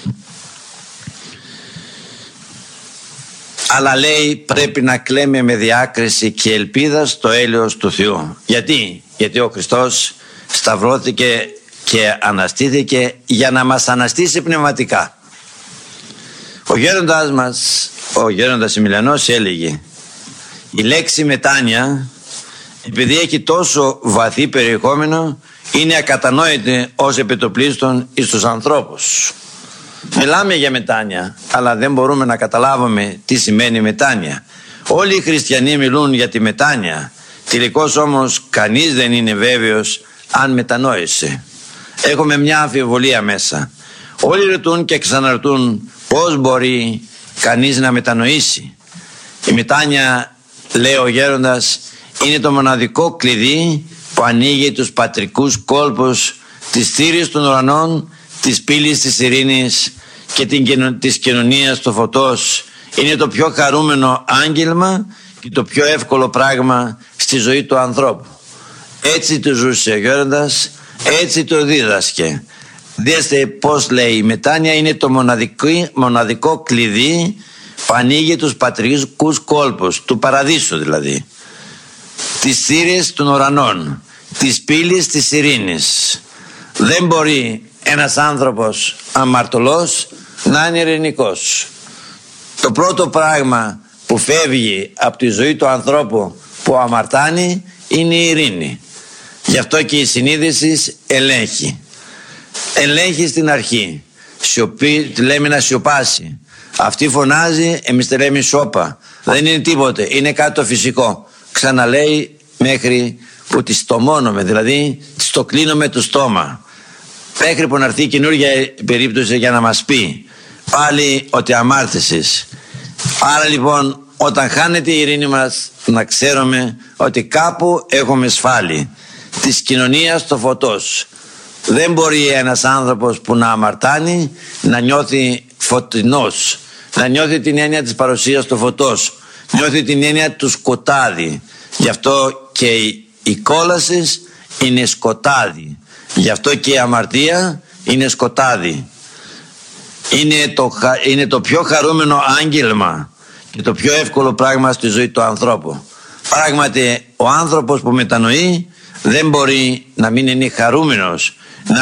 Αλλά λέει πρέπει να κλαίμε με διάκριση και ελπίδα στο έλεος του Θεού. Γιατί ο Χριστός σταυρώθηκε και αναστήθηκε για να μας αναστήσει πνευματικά. Ο γέροντας μας, ο γέροντας Εμιλιανός, έλεγε η λέξη μετάνοια, επειδή έχει τόσο βαθύ περιεχόμενο, είναι ακατανόητη ως επιτοπλίστων εις τους ανθρώπους. Μιλάμε για μετάνοια, αλλά δεν μπορούμε να καταλάβουμε τι σημαίνει μετάνοια. Όλοι οι χριστιανοί μιλούν για τη μετάνοια. Τελικώς όμως κανείς δεν είναι βέβαιος αν μετανόησε. Έχουμε μια αμφιβολία μέσα. Όλοι ρωτούν και ξαναρωτούν πώς μπορεί κανείς να μετανοήσει. Η μετάνοια, λέει ο γέροντας, είναι το μοναδικό κλειδί που ανοίγει τους πατρικούς κόλπους της θύρης των ουρανών, της πύλης της ειρήνης και της κοινωνίας του φωτός. Είναι το πιο χαρούμενο άγγελμα και το πιο εύκολο πράγμα στη ζωή του ανθρώπου. Έτσι το ζούσε ο γέροντας, έτσι το δίδασκε. Δέστε πώς λέει, η μετάνοια είναι το μοναδικό κλειδί που ανοίγει τους πατρικούς κόλπους του παραδείσου, δηλαδή της θύρης των ουρανών, της πύλης της ειρήνης. Δεν μπορεί ένας άνθρωπος αμαρτωλός να είναι ειρηνικός. Το πρώτο πράγμα που φεύγει από τη ζωή του ανθρώπου που αμαρτάνει είναι η ειρήνη. Γι' αυτό και η συνείδηση ελέγχει. Ελέγχει στην αρχή. Σιωπή, λέμε να σιωπάσει. Αυτή φωνάζει, εμείς τη λέμε σώπα. Δεν είναι τίποτε, είναι κάτι το φυσικό. Ξαναλέει μέχρι που τη στομώνομαι, δηλαδή το κλείνω το στόμα. Μέχρι που να έρθει καινούργια περίπτωση για να μας πει πάλι ότι αμάρτησες. Άρα λοιπόν όταν χάνεται η ειρήνη μας, να ξέρουμε ότι κάπου έχουμε σφάλει. Της κοινωνίας το φωτός. Δεν μπορεί ένας άνθρωπος που να αμαρτάνει να νιώθει φωτεινός, να νιώθει την έννοια της παρουσίας του φωτός, νιώθει την έννοια του σκοτάδι. Γι' αυτό και η κόλαση είναι σκοτάδι. Γι' αυτό και η αμαρτία είναι σκοτάδι. Είναι το πιο χαρούμενο άγγελμα και το πιο εύκολο πράγμα στη ζωή του ανθρώπου. Πράγματι ο άνθρωπος που μετανοεί δεν μπορεί να μην είναι χαρούμενος,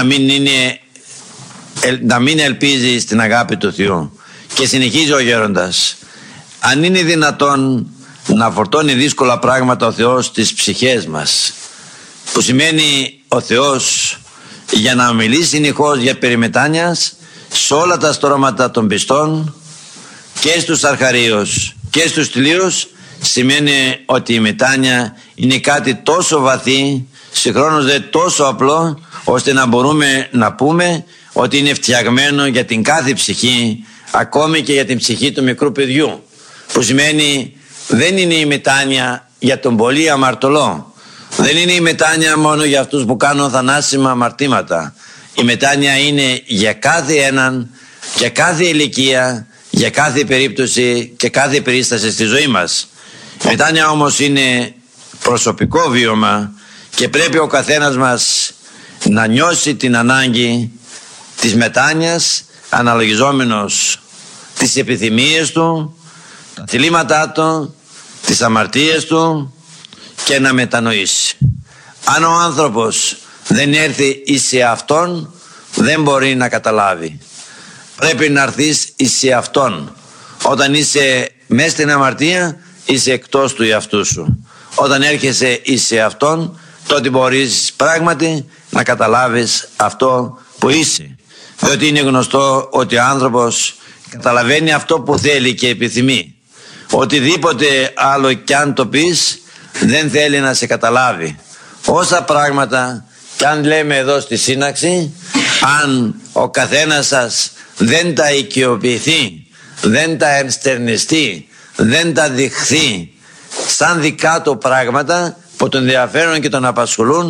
να μην ελπίζει στην αγάπη του Θεού. Και συνεχίζει ο γέροντας, αν είναι δυνατόν να φορτώνει δύσκολα πράγματα ο Θεός στις ψυχές μας, που σημαίνει ο Θεός για να μιλήσει συνεχώς για περιμετάνιας σε όλα τα στρώματα των πιστών και στους αρχαρίους και στους τλίους, σημαίνει ότι η μετάνοια είναι κάτι τόσο βαθύ, συγχρόνως δε τόσο απλό, ώστε να μπορούμε να πούμε ότι είναι φτιαγμένο για την κάθε ψυχή, ακόμη και για την ψυχή του μικρού παιδιού, που σημαίνει δεν είναι η μετάνοια για τον πολύ αμαρτωλό, δεν είναι η μετάνοια μόνο για αυτούς που κάνουν θανάσιμα αμαρτήματα. Η μετάνοια είναι για κάθε έναν, για κάθε ηλικία, για κάθε περίπτωση και κάθε περίσταση στη ζωή μας. Η μετάνοια όμως είναι προσωπικό βίωμα και πρέπει ο καθένας μας να νιώσει την ανάγκη της μετάνοιας, αναλογιζόμενος τις επιθυμίες του, τα θλίματά του, τις αμαρτίες του, και να μετανοήσει. Αν ο άνθρωπος δεν έρθει εις εαυτόν, δεν μπορεί να καταλάβει. Πρέπει να έρθεις εις εαυτόν. Όταν είσαι μέσα στην αμαρτία, είσαι εκτός του εαυτού σου. Όταν έρχεσαι εις εαυτόν, τότε μπορείς πράγματι να καταλάβεις αυτό που είσαι. Διότι είναι γνωστό ότι ο άνθρωπος καταλαβαίνει αυτό που θέλει και επιθυμεί. Οτιδήποτε άλλο κι αν το πεις, δεν θέλει να σε καταλάβει. Όσα πράγματα κι αν λέμε εδώ στη σύναξη, αν ο καθένας σας δεν τα οικειοποιηθεί, δεν τα ενστερνιστεί, δεν τα δειχθεί σαν δικά του πράγματα που τον ενδιαφέρουν και τον απασχολούν,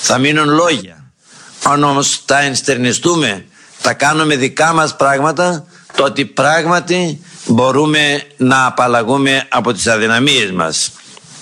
Θα μείνουν λόγια. Αν όμως τα ενστερνιστούμε, τα κάνουμε δικά μας πράγματα, τότε πράγματι μπορούμε να απαλλαγούμε από τις αδυναμίες μας.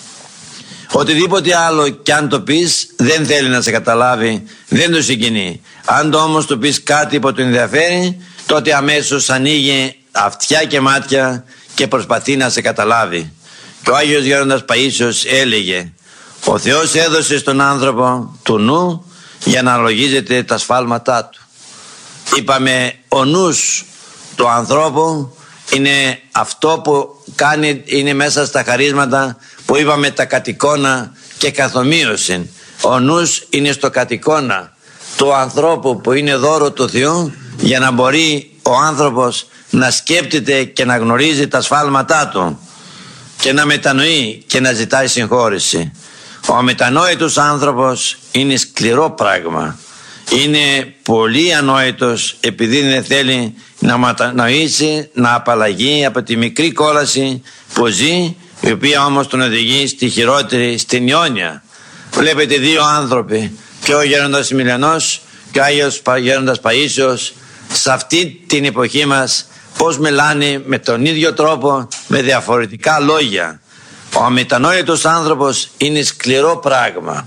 Οτιδήποτε άλλο κι αν το πεις δεν θέλει να σε καταλάβει, δεν το συγκινεί. Αν το όμως το πεις κάτι που το ενδιαφέρει, τότε αμέσως ανοίγει αυτιά και μάτια και προσπαθεί να σε καταλάβει. Και ο Άγιος Γέροντας Παΐσιος έλεγε: ο Θεός έδωσε στον άνθρωπο του νου για να λογίζεται τα σφάλματά του. Είπαμε, ο νους του ανθρώπου είναι αυτό που κάνει, είναι μέσα στα χαρίσματα που είπαμε, τα κατ' και καθομοίωση. Ο νους είναι στο κατ' του ανθρώπου που είναι δώρο του Θεού, για να μπορεί ο άνθρωπος να σκέπτεται και να γνωρίζει τα σφάλματά του και να μετανοεί και να ζητάει συγχώρεση. Ο αμετανόητος άνθρωπος είναι σκληρό πράγμα. Είναι πολύ ανόητος επειδή δεν θέλει να μετανοήσει, να απαλλαγεί από τη μικρή κόλαση που ζει, η οποία όμως τον οδηγεί στη χειρότερη, στην αιώνια. Βλέπετε δύο άνθρωποι, και ο Γέροντας Εμιλιανός και ο Άγιος Γέροντας Παΐσιος, σε αυτή την εποχή μας, πώς μιλάνε με τον ίδιο τρόπο, με διαφορετικά λόγια. Ο αμετανόητος άνθρωπος είναι σκληρό πράγμα.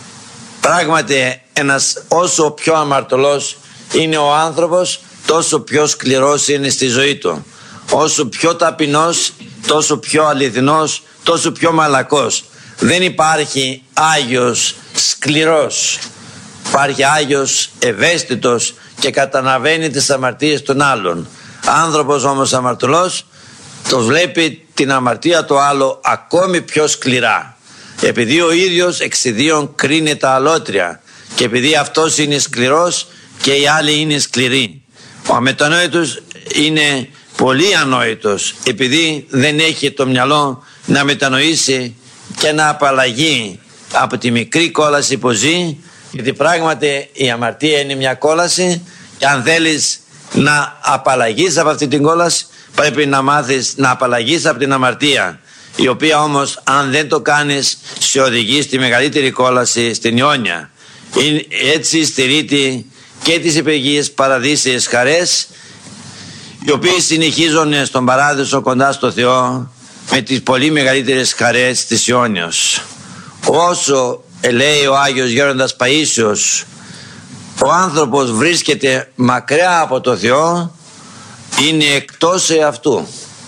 Πράγματι, όσο πιο αμαρτωλός είναι ο άνθρωπος, τόσο πιο σκληρός είναι στη ζωή του. Όσο πιο ταπεινός, τόσο πιο αληθινός, τόσο πιο μαλακός. Δεν υπάρχει Άγιος σκληρός. Υπάρχει Άγιος ευαίσθητος και καταλαβαίνει τις αμαρτίες των άλλων. Άνθρωπος όμως αμαρτωλός το βλέπει την αμαρτία του άλλου ακόμη πιο σκληρά, επειδή ο ίδιος εξιδίων κρίνει τα αλότρια και επειδή αυτός είναι σκληρός και οι άλλοι είναι σκληροί. Ο αμετανόητος είναι πολύ ανόητος, επειδή δεν έχει το μυαλό να μετανοήσει και να απαλλαγεί από τη μικρή κόλαση που ζει, γιατί πράγματι η αμαρτία είναι μια κόλαση και αν θέλεις να απαλλαγείς από αυτή την κόλαση, πρέπει να μάθεις να απαλλαγείς από την αμαρτία, η οποία όμως αν δεν το κάνεις σε οδηγεί στη μεγαλύτερη κόλαση, στην αιώνια. Έτσι στερείται και τις επαιγείες παραδείσιες χαρές, οι οποίες συνεχίζουν στον παράδεισο κοντά στο Θεό με τις πολύ μεγαλύτερες χαρές της αιώνιος. Όσο λέει ο Άγιος Γέροντας Παΐσιος, ο άνθρωπος βρίσκεται μακριά από το Θεό, είναι εκτός εαυτού.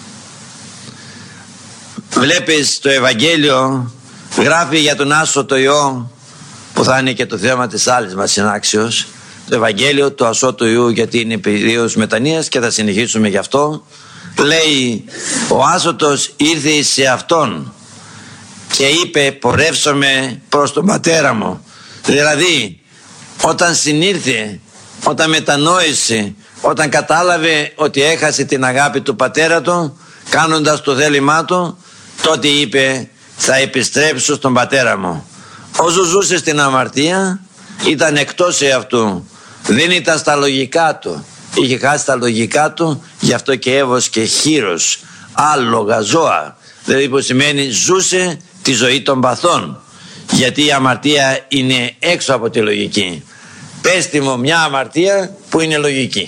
Βλέπεις το Ευαγγέλιο γράφει για τον άσωτο Υιό, που θα είναι και το θέμα της άλλης μας συνάξεως, το Ευαγγέλιο του ασώτου Υιού, γιατί είναι περίοδος μετανοίας και θα συνεχίσουμε γι' αυτό. Λέει, ο άσωτος ήρθε σε αυτόν και είπε, πορεύσομαι προς τον πατέρα μου. Δηλαδή όταν συνήρθε, όταν μετανόησε, όταν κατάλαβε ότι έχασε την αγάπη του πατέρα του, κάνοντας το θέλημά του, τότε είπε, θα επιστρέψω στον πατέρα μου. Όσο ζούσε στην αμαρτία ήταν εκτός εαυτού, δεν ήταν στα λογικά του, είχε χάσει τα λογικά του, γι' αυτό και έβοσκε χείρος, άλογα, ζώα, δηλαδή που σημαίνει ζούσε τη ζωή των παθών, γιατί η αμαρτία είναι έξω από τη λογική. Πέστε μου μια αμαρτία που είναι λογική.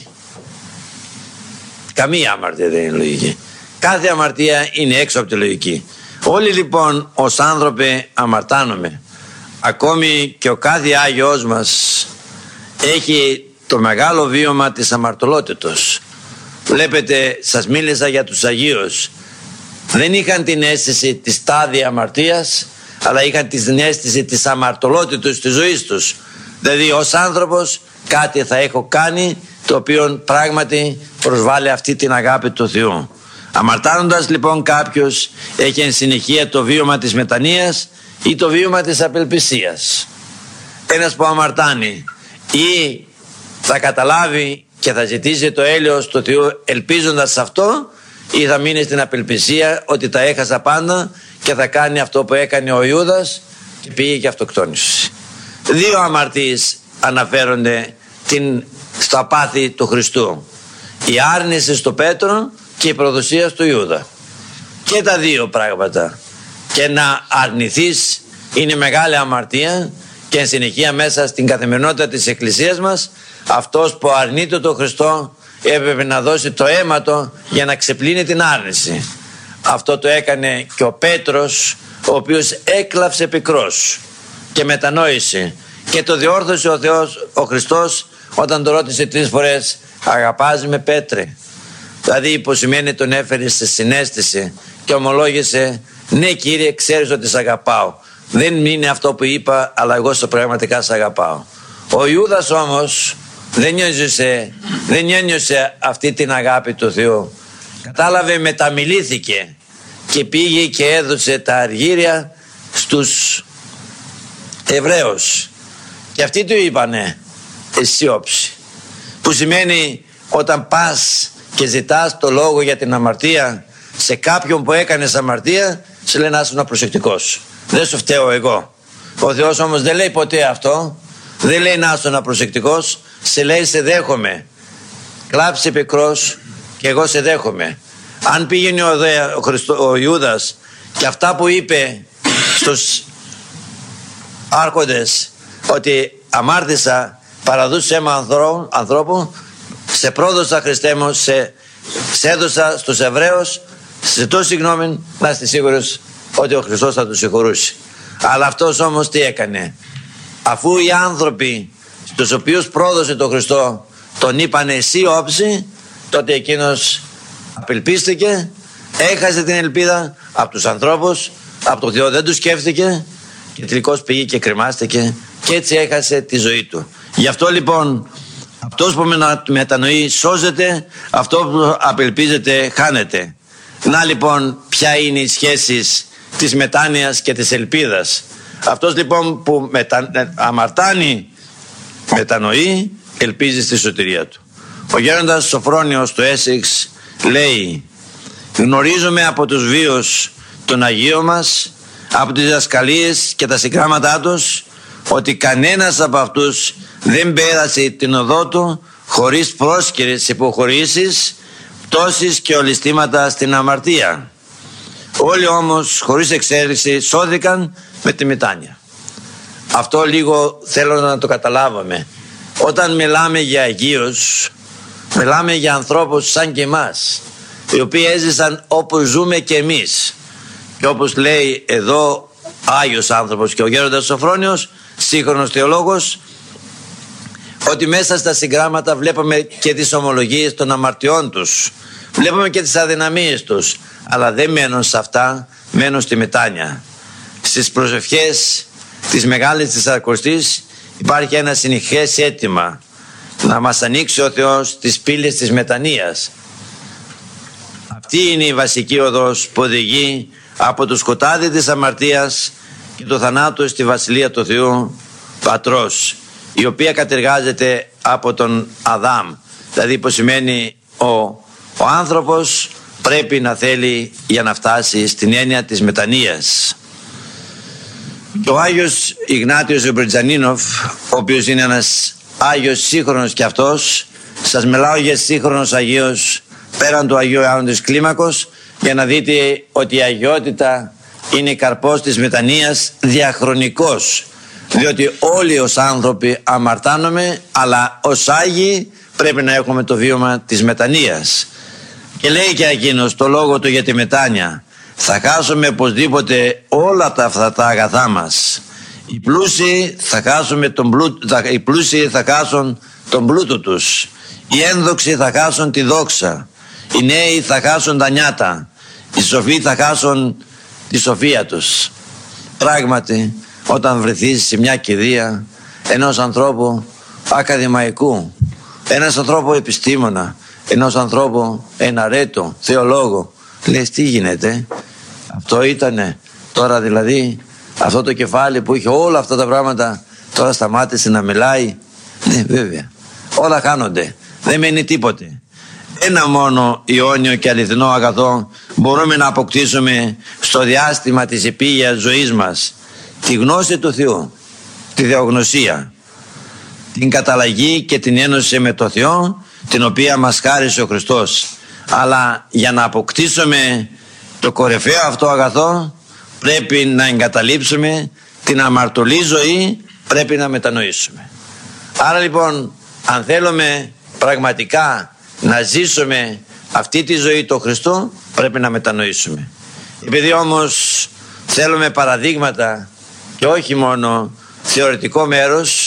Καμία αμαρτία δεν είναι λογική. Κάθε αμαρτία είναι έξω από τη λογική. Όλοι λοιπόν ως άνθρωποι αμαρτάνουμε. Ακόμη και ο κάθε Άγιος μας έχει το μεγάλο βίωμα της αμαρτωλότητος. Βλέπετε, σας μίλησα για τους Αγίους. Δεν είχαν την αίσθηση της τάδη αμαρτίας, αλλά είχαν την αίσθηση της αμαρτωλότητος της ζωής τους. Δηλαδή ως άνθρωπος κάτι θα έχω κάνει το οποίο πράγματι προσβάλλει αυτή την αγάπη του Θεού. Αμαρτάνοντας λοιπόν κάποιος έχει εν συνεχεία το βίωμα της μετανοίας ή το βίωμα της απελπισίας. Ένας που αμαρτάνει ή θα καταλάβει και θα ζητήσει το έλεος του Θεού ελπίζοντας σε αυτό, ή θα μείνει στην απελπισία ότι τα έχασα πάντα και θα κάνει αυτό που έκανε ο Ιούδας και πήγε και αυτοκτόνησε. Δύο αμαρτίες αναφέρονται στο απάθη του Χριστού. Η άρνηση στο Πέτρο και η προδοσία στο Ιούδα. Και τα δύο πράγματα. Και να αρνηθείς είναι μεγάλη αμαρτία και εν συνεχεία μέσα στην καθημερινότητα της Εκκλησίας μας, αυτός που αρνείται τον Χριστό έπρεπε να δώσει το αίμα του για να ξεπλύνει την άρνηση. Αυτό το έκανε και ο Πέτρος, ο οποίος έκλαψε πικρός και μετανόησε και το διόρθωσε ο Θεός, ο Χριστός, όταν τον ρώτησε 3 φορές, αγαπάς με, Πέτρε? Δηλαδή υποσημαίνει τον έφερε σε συναίσθηση και ομολόγησε, ναι Κύριε, ξέρεις ότι σε αγαπάω, δεν είναι αυτό που είπα, αλλά εγώ στο πραγματικά σε αγαπάω. Ο Ιούδας όμως δεν ένιωσε αυτή την αγάπη του Θεού. Κατάλαβε, μεταμιλήθηκε και πήγε και έδωσε τα αργύρια στους Εβραίους και αυτοί του είπανε αισιόψη, που σημαίνει όταν πας και ζητάς το λόγο για την αμαρτία σε κάποιον που έκανες αμαρτία, σε λέει να είσαι προσεκτικός, δεν σου φταίω εγώ. Ο Θεός όμως δεν λέει ποτέ αυτό, δεν λέει να είσαι προσεκτικός, σε λέει σε δέχομαι, κλάψε πικρός και εγώ σε δέχομαι. Αν πήγαινε ο Ιούδας και αυτά που είπε στους άρχοντες, ότι αμάρτησα, παραδούσε αίμα ανθρώπου, σε πρόδωσα Χριστέ μου, σε έδωσα στους Εβραίους, σε ζητώ συγγνώμη, να είστε σίγουρος ότι ο Χριστός θα τους συγχωρούσε. Αλλά αυτός όμως τι έκανε? Αφού οι άνθρωποι στους οποίους πρόδωσε τον Χριστό τον είπανε εσύ όψη, τότε εκείνος απελπίστηκε, έχασε την ελπίδα από τους ανθρώπους, από τον Θεό δεν του σκέφτηκε και τελικώς πήγε και κρεμάστηκε και έτσι έχασε τη ζωή του. Γι' αυτό λοιπόν αυτός που μετανοεί σώζεται, αυτό που απελπίζεται χάνεται. Να λοιπόν ποια είναι οι σχέσεις της μετάνοιας και της ελπίδας. Αυτός λοιπόν που αμαρτάνει μετανοεί, ελπίζει στη σωτηρία του. Ο γέροντας Σοφρόνιος του Έσεξ λέει, γνωρίζουμε από τους βίους των Αγίων μας, από τις διδασκαλίες και τα συγγράμματά τους, ότι κανένας από αυτούς δεν πέρασε την οδό του χωρίς πρόσκαιρες υποχωρήσεις, πτώσεις και ολιστήματα στην αμαρτία. Όλοι όμως χωρίς εξαίρεση σώθηκαν με τη μετάνοια. Αυτό λίγο θέλω να το καταλάβουμε. Όταν μιλάμε για Αγίους, μιλάμε για ανθρώπους σαν και εμάς, οι οποίοι έζησαν όπως ζούμε και εμείς. Και όπως λέει εδώ Άγιος άνθρωπος και ο γέροντας Σοφρόνιος, σύγχρονος θεολόγος, ότι μέσα στα συγγράμματα βλέπουμε και τις ομολογίες των αμαρτιών τους, βλέπουμε και τις αδυναμίες τους, αλλά δεν μένουν σε αυτά, μένουν στη μετάνοια. Στις προσευχές της Μεγάλης Τεσσαρακοστής υπάρχει ένα συνεχές αίτημα να μας ανοίξει ο Θεός τις πύλες της μετανοίας. Αυτή είναι η βασική οδός που οδηγεί από το σκοτάδι της αμαρτίας και το θανάτου στη Βασιλεία του Θεού Πατρός, η οποία κατεργάζεται από τον Αδάμ. Δηλαδή που σημαίνει ο άνθρωπος πρέπει να θέλει για να φτάσει στην έννοια της μετανοίας. Και ο Άγιος Ιγνάτιος ο Μπριτζανίνοφ, ο οποίος είναι ένας Άγιος σύγχρονος και αυτός, σας μιλάω για σύγχρονος Αγίος πέραν του Αγίου Ιωάννου της Κλίμακος, για να δείτε ότι η αγιότητα είναι καρπός της μετανοίας διαχρονικός, διότι όλοι ως άνθρωποι αμαρτάνομαι, αλλά ως Άγιοι πρέπει να έχουμε το βίωμα της μετανοίας. Και λέει και εκείνος το λόγο του για τη μετάνοια, θα χάσουμε οπωσδήποτε όλα αυτά τα αγαθά μας. Οι πλούσιοι θα χάσουν τον πλούτο τους, οι ένδοξοι θα χάσουν τη δόξα, οι νέοι θα χάσουν τα νιάτα, οι σοφοί θα χάσουν τη σοφία τους. Πράγματι, όταν βρεθείς σε μια κηδεία ενός ανθρώπου ακαδημαϊκού, ένας ανθρώπου επιστήμονα, ενός ανθρώπου εναρέτου, θεολόγο, λες τι γίνεται? Αυτό ήτανε, τώρα δηλαδή αυτό το κεφάλι που είχε όλα αυτά τα πράγματα τώρα σταμάτησε να μιλάει? Ναι, βέβαια, όλα χάνονται, δεν μένει τίποτε. Ένα μόνο αιώνιο και αληθινό αγαθό μπορούμε να αποκτήσουμε στο διάστημα της επίγειας ζωής μας, τη γνώση του Θεού, τη θεογνωσία, την καταλλαγή και την ένωση με το Θεό, την οποία μας χάρισε ο Χριστός. Αλλά για να αποκτήσουμε το κορυφαίο αυτό αγαθό πρέπει να εγκαταλείψουμε την αμαρτωλή ζωή πρέπει να μετανοήσουμε. Άρα λοιπόν, αν θέλουμε πραγματικά να ζήσουμε αυτή τη ζωή του Χριστού, πρέπει να μετανοήσουμε. Επειδή όμως θέλουμε παραδείγματα και όχι μόνο θεωρητικό μέρος,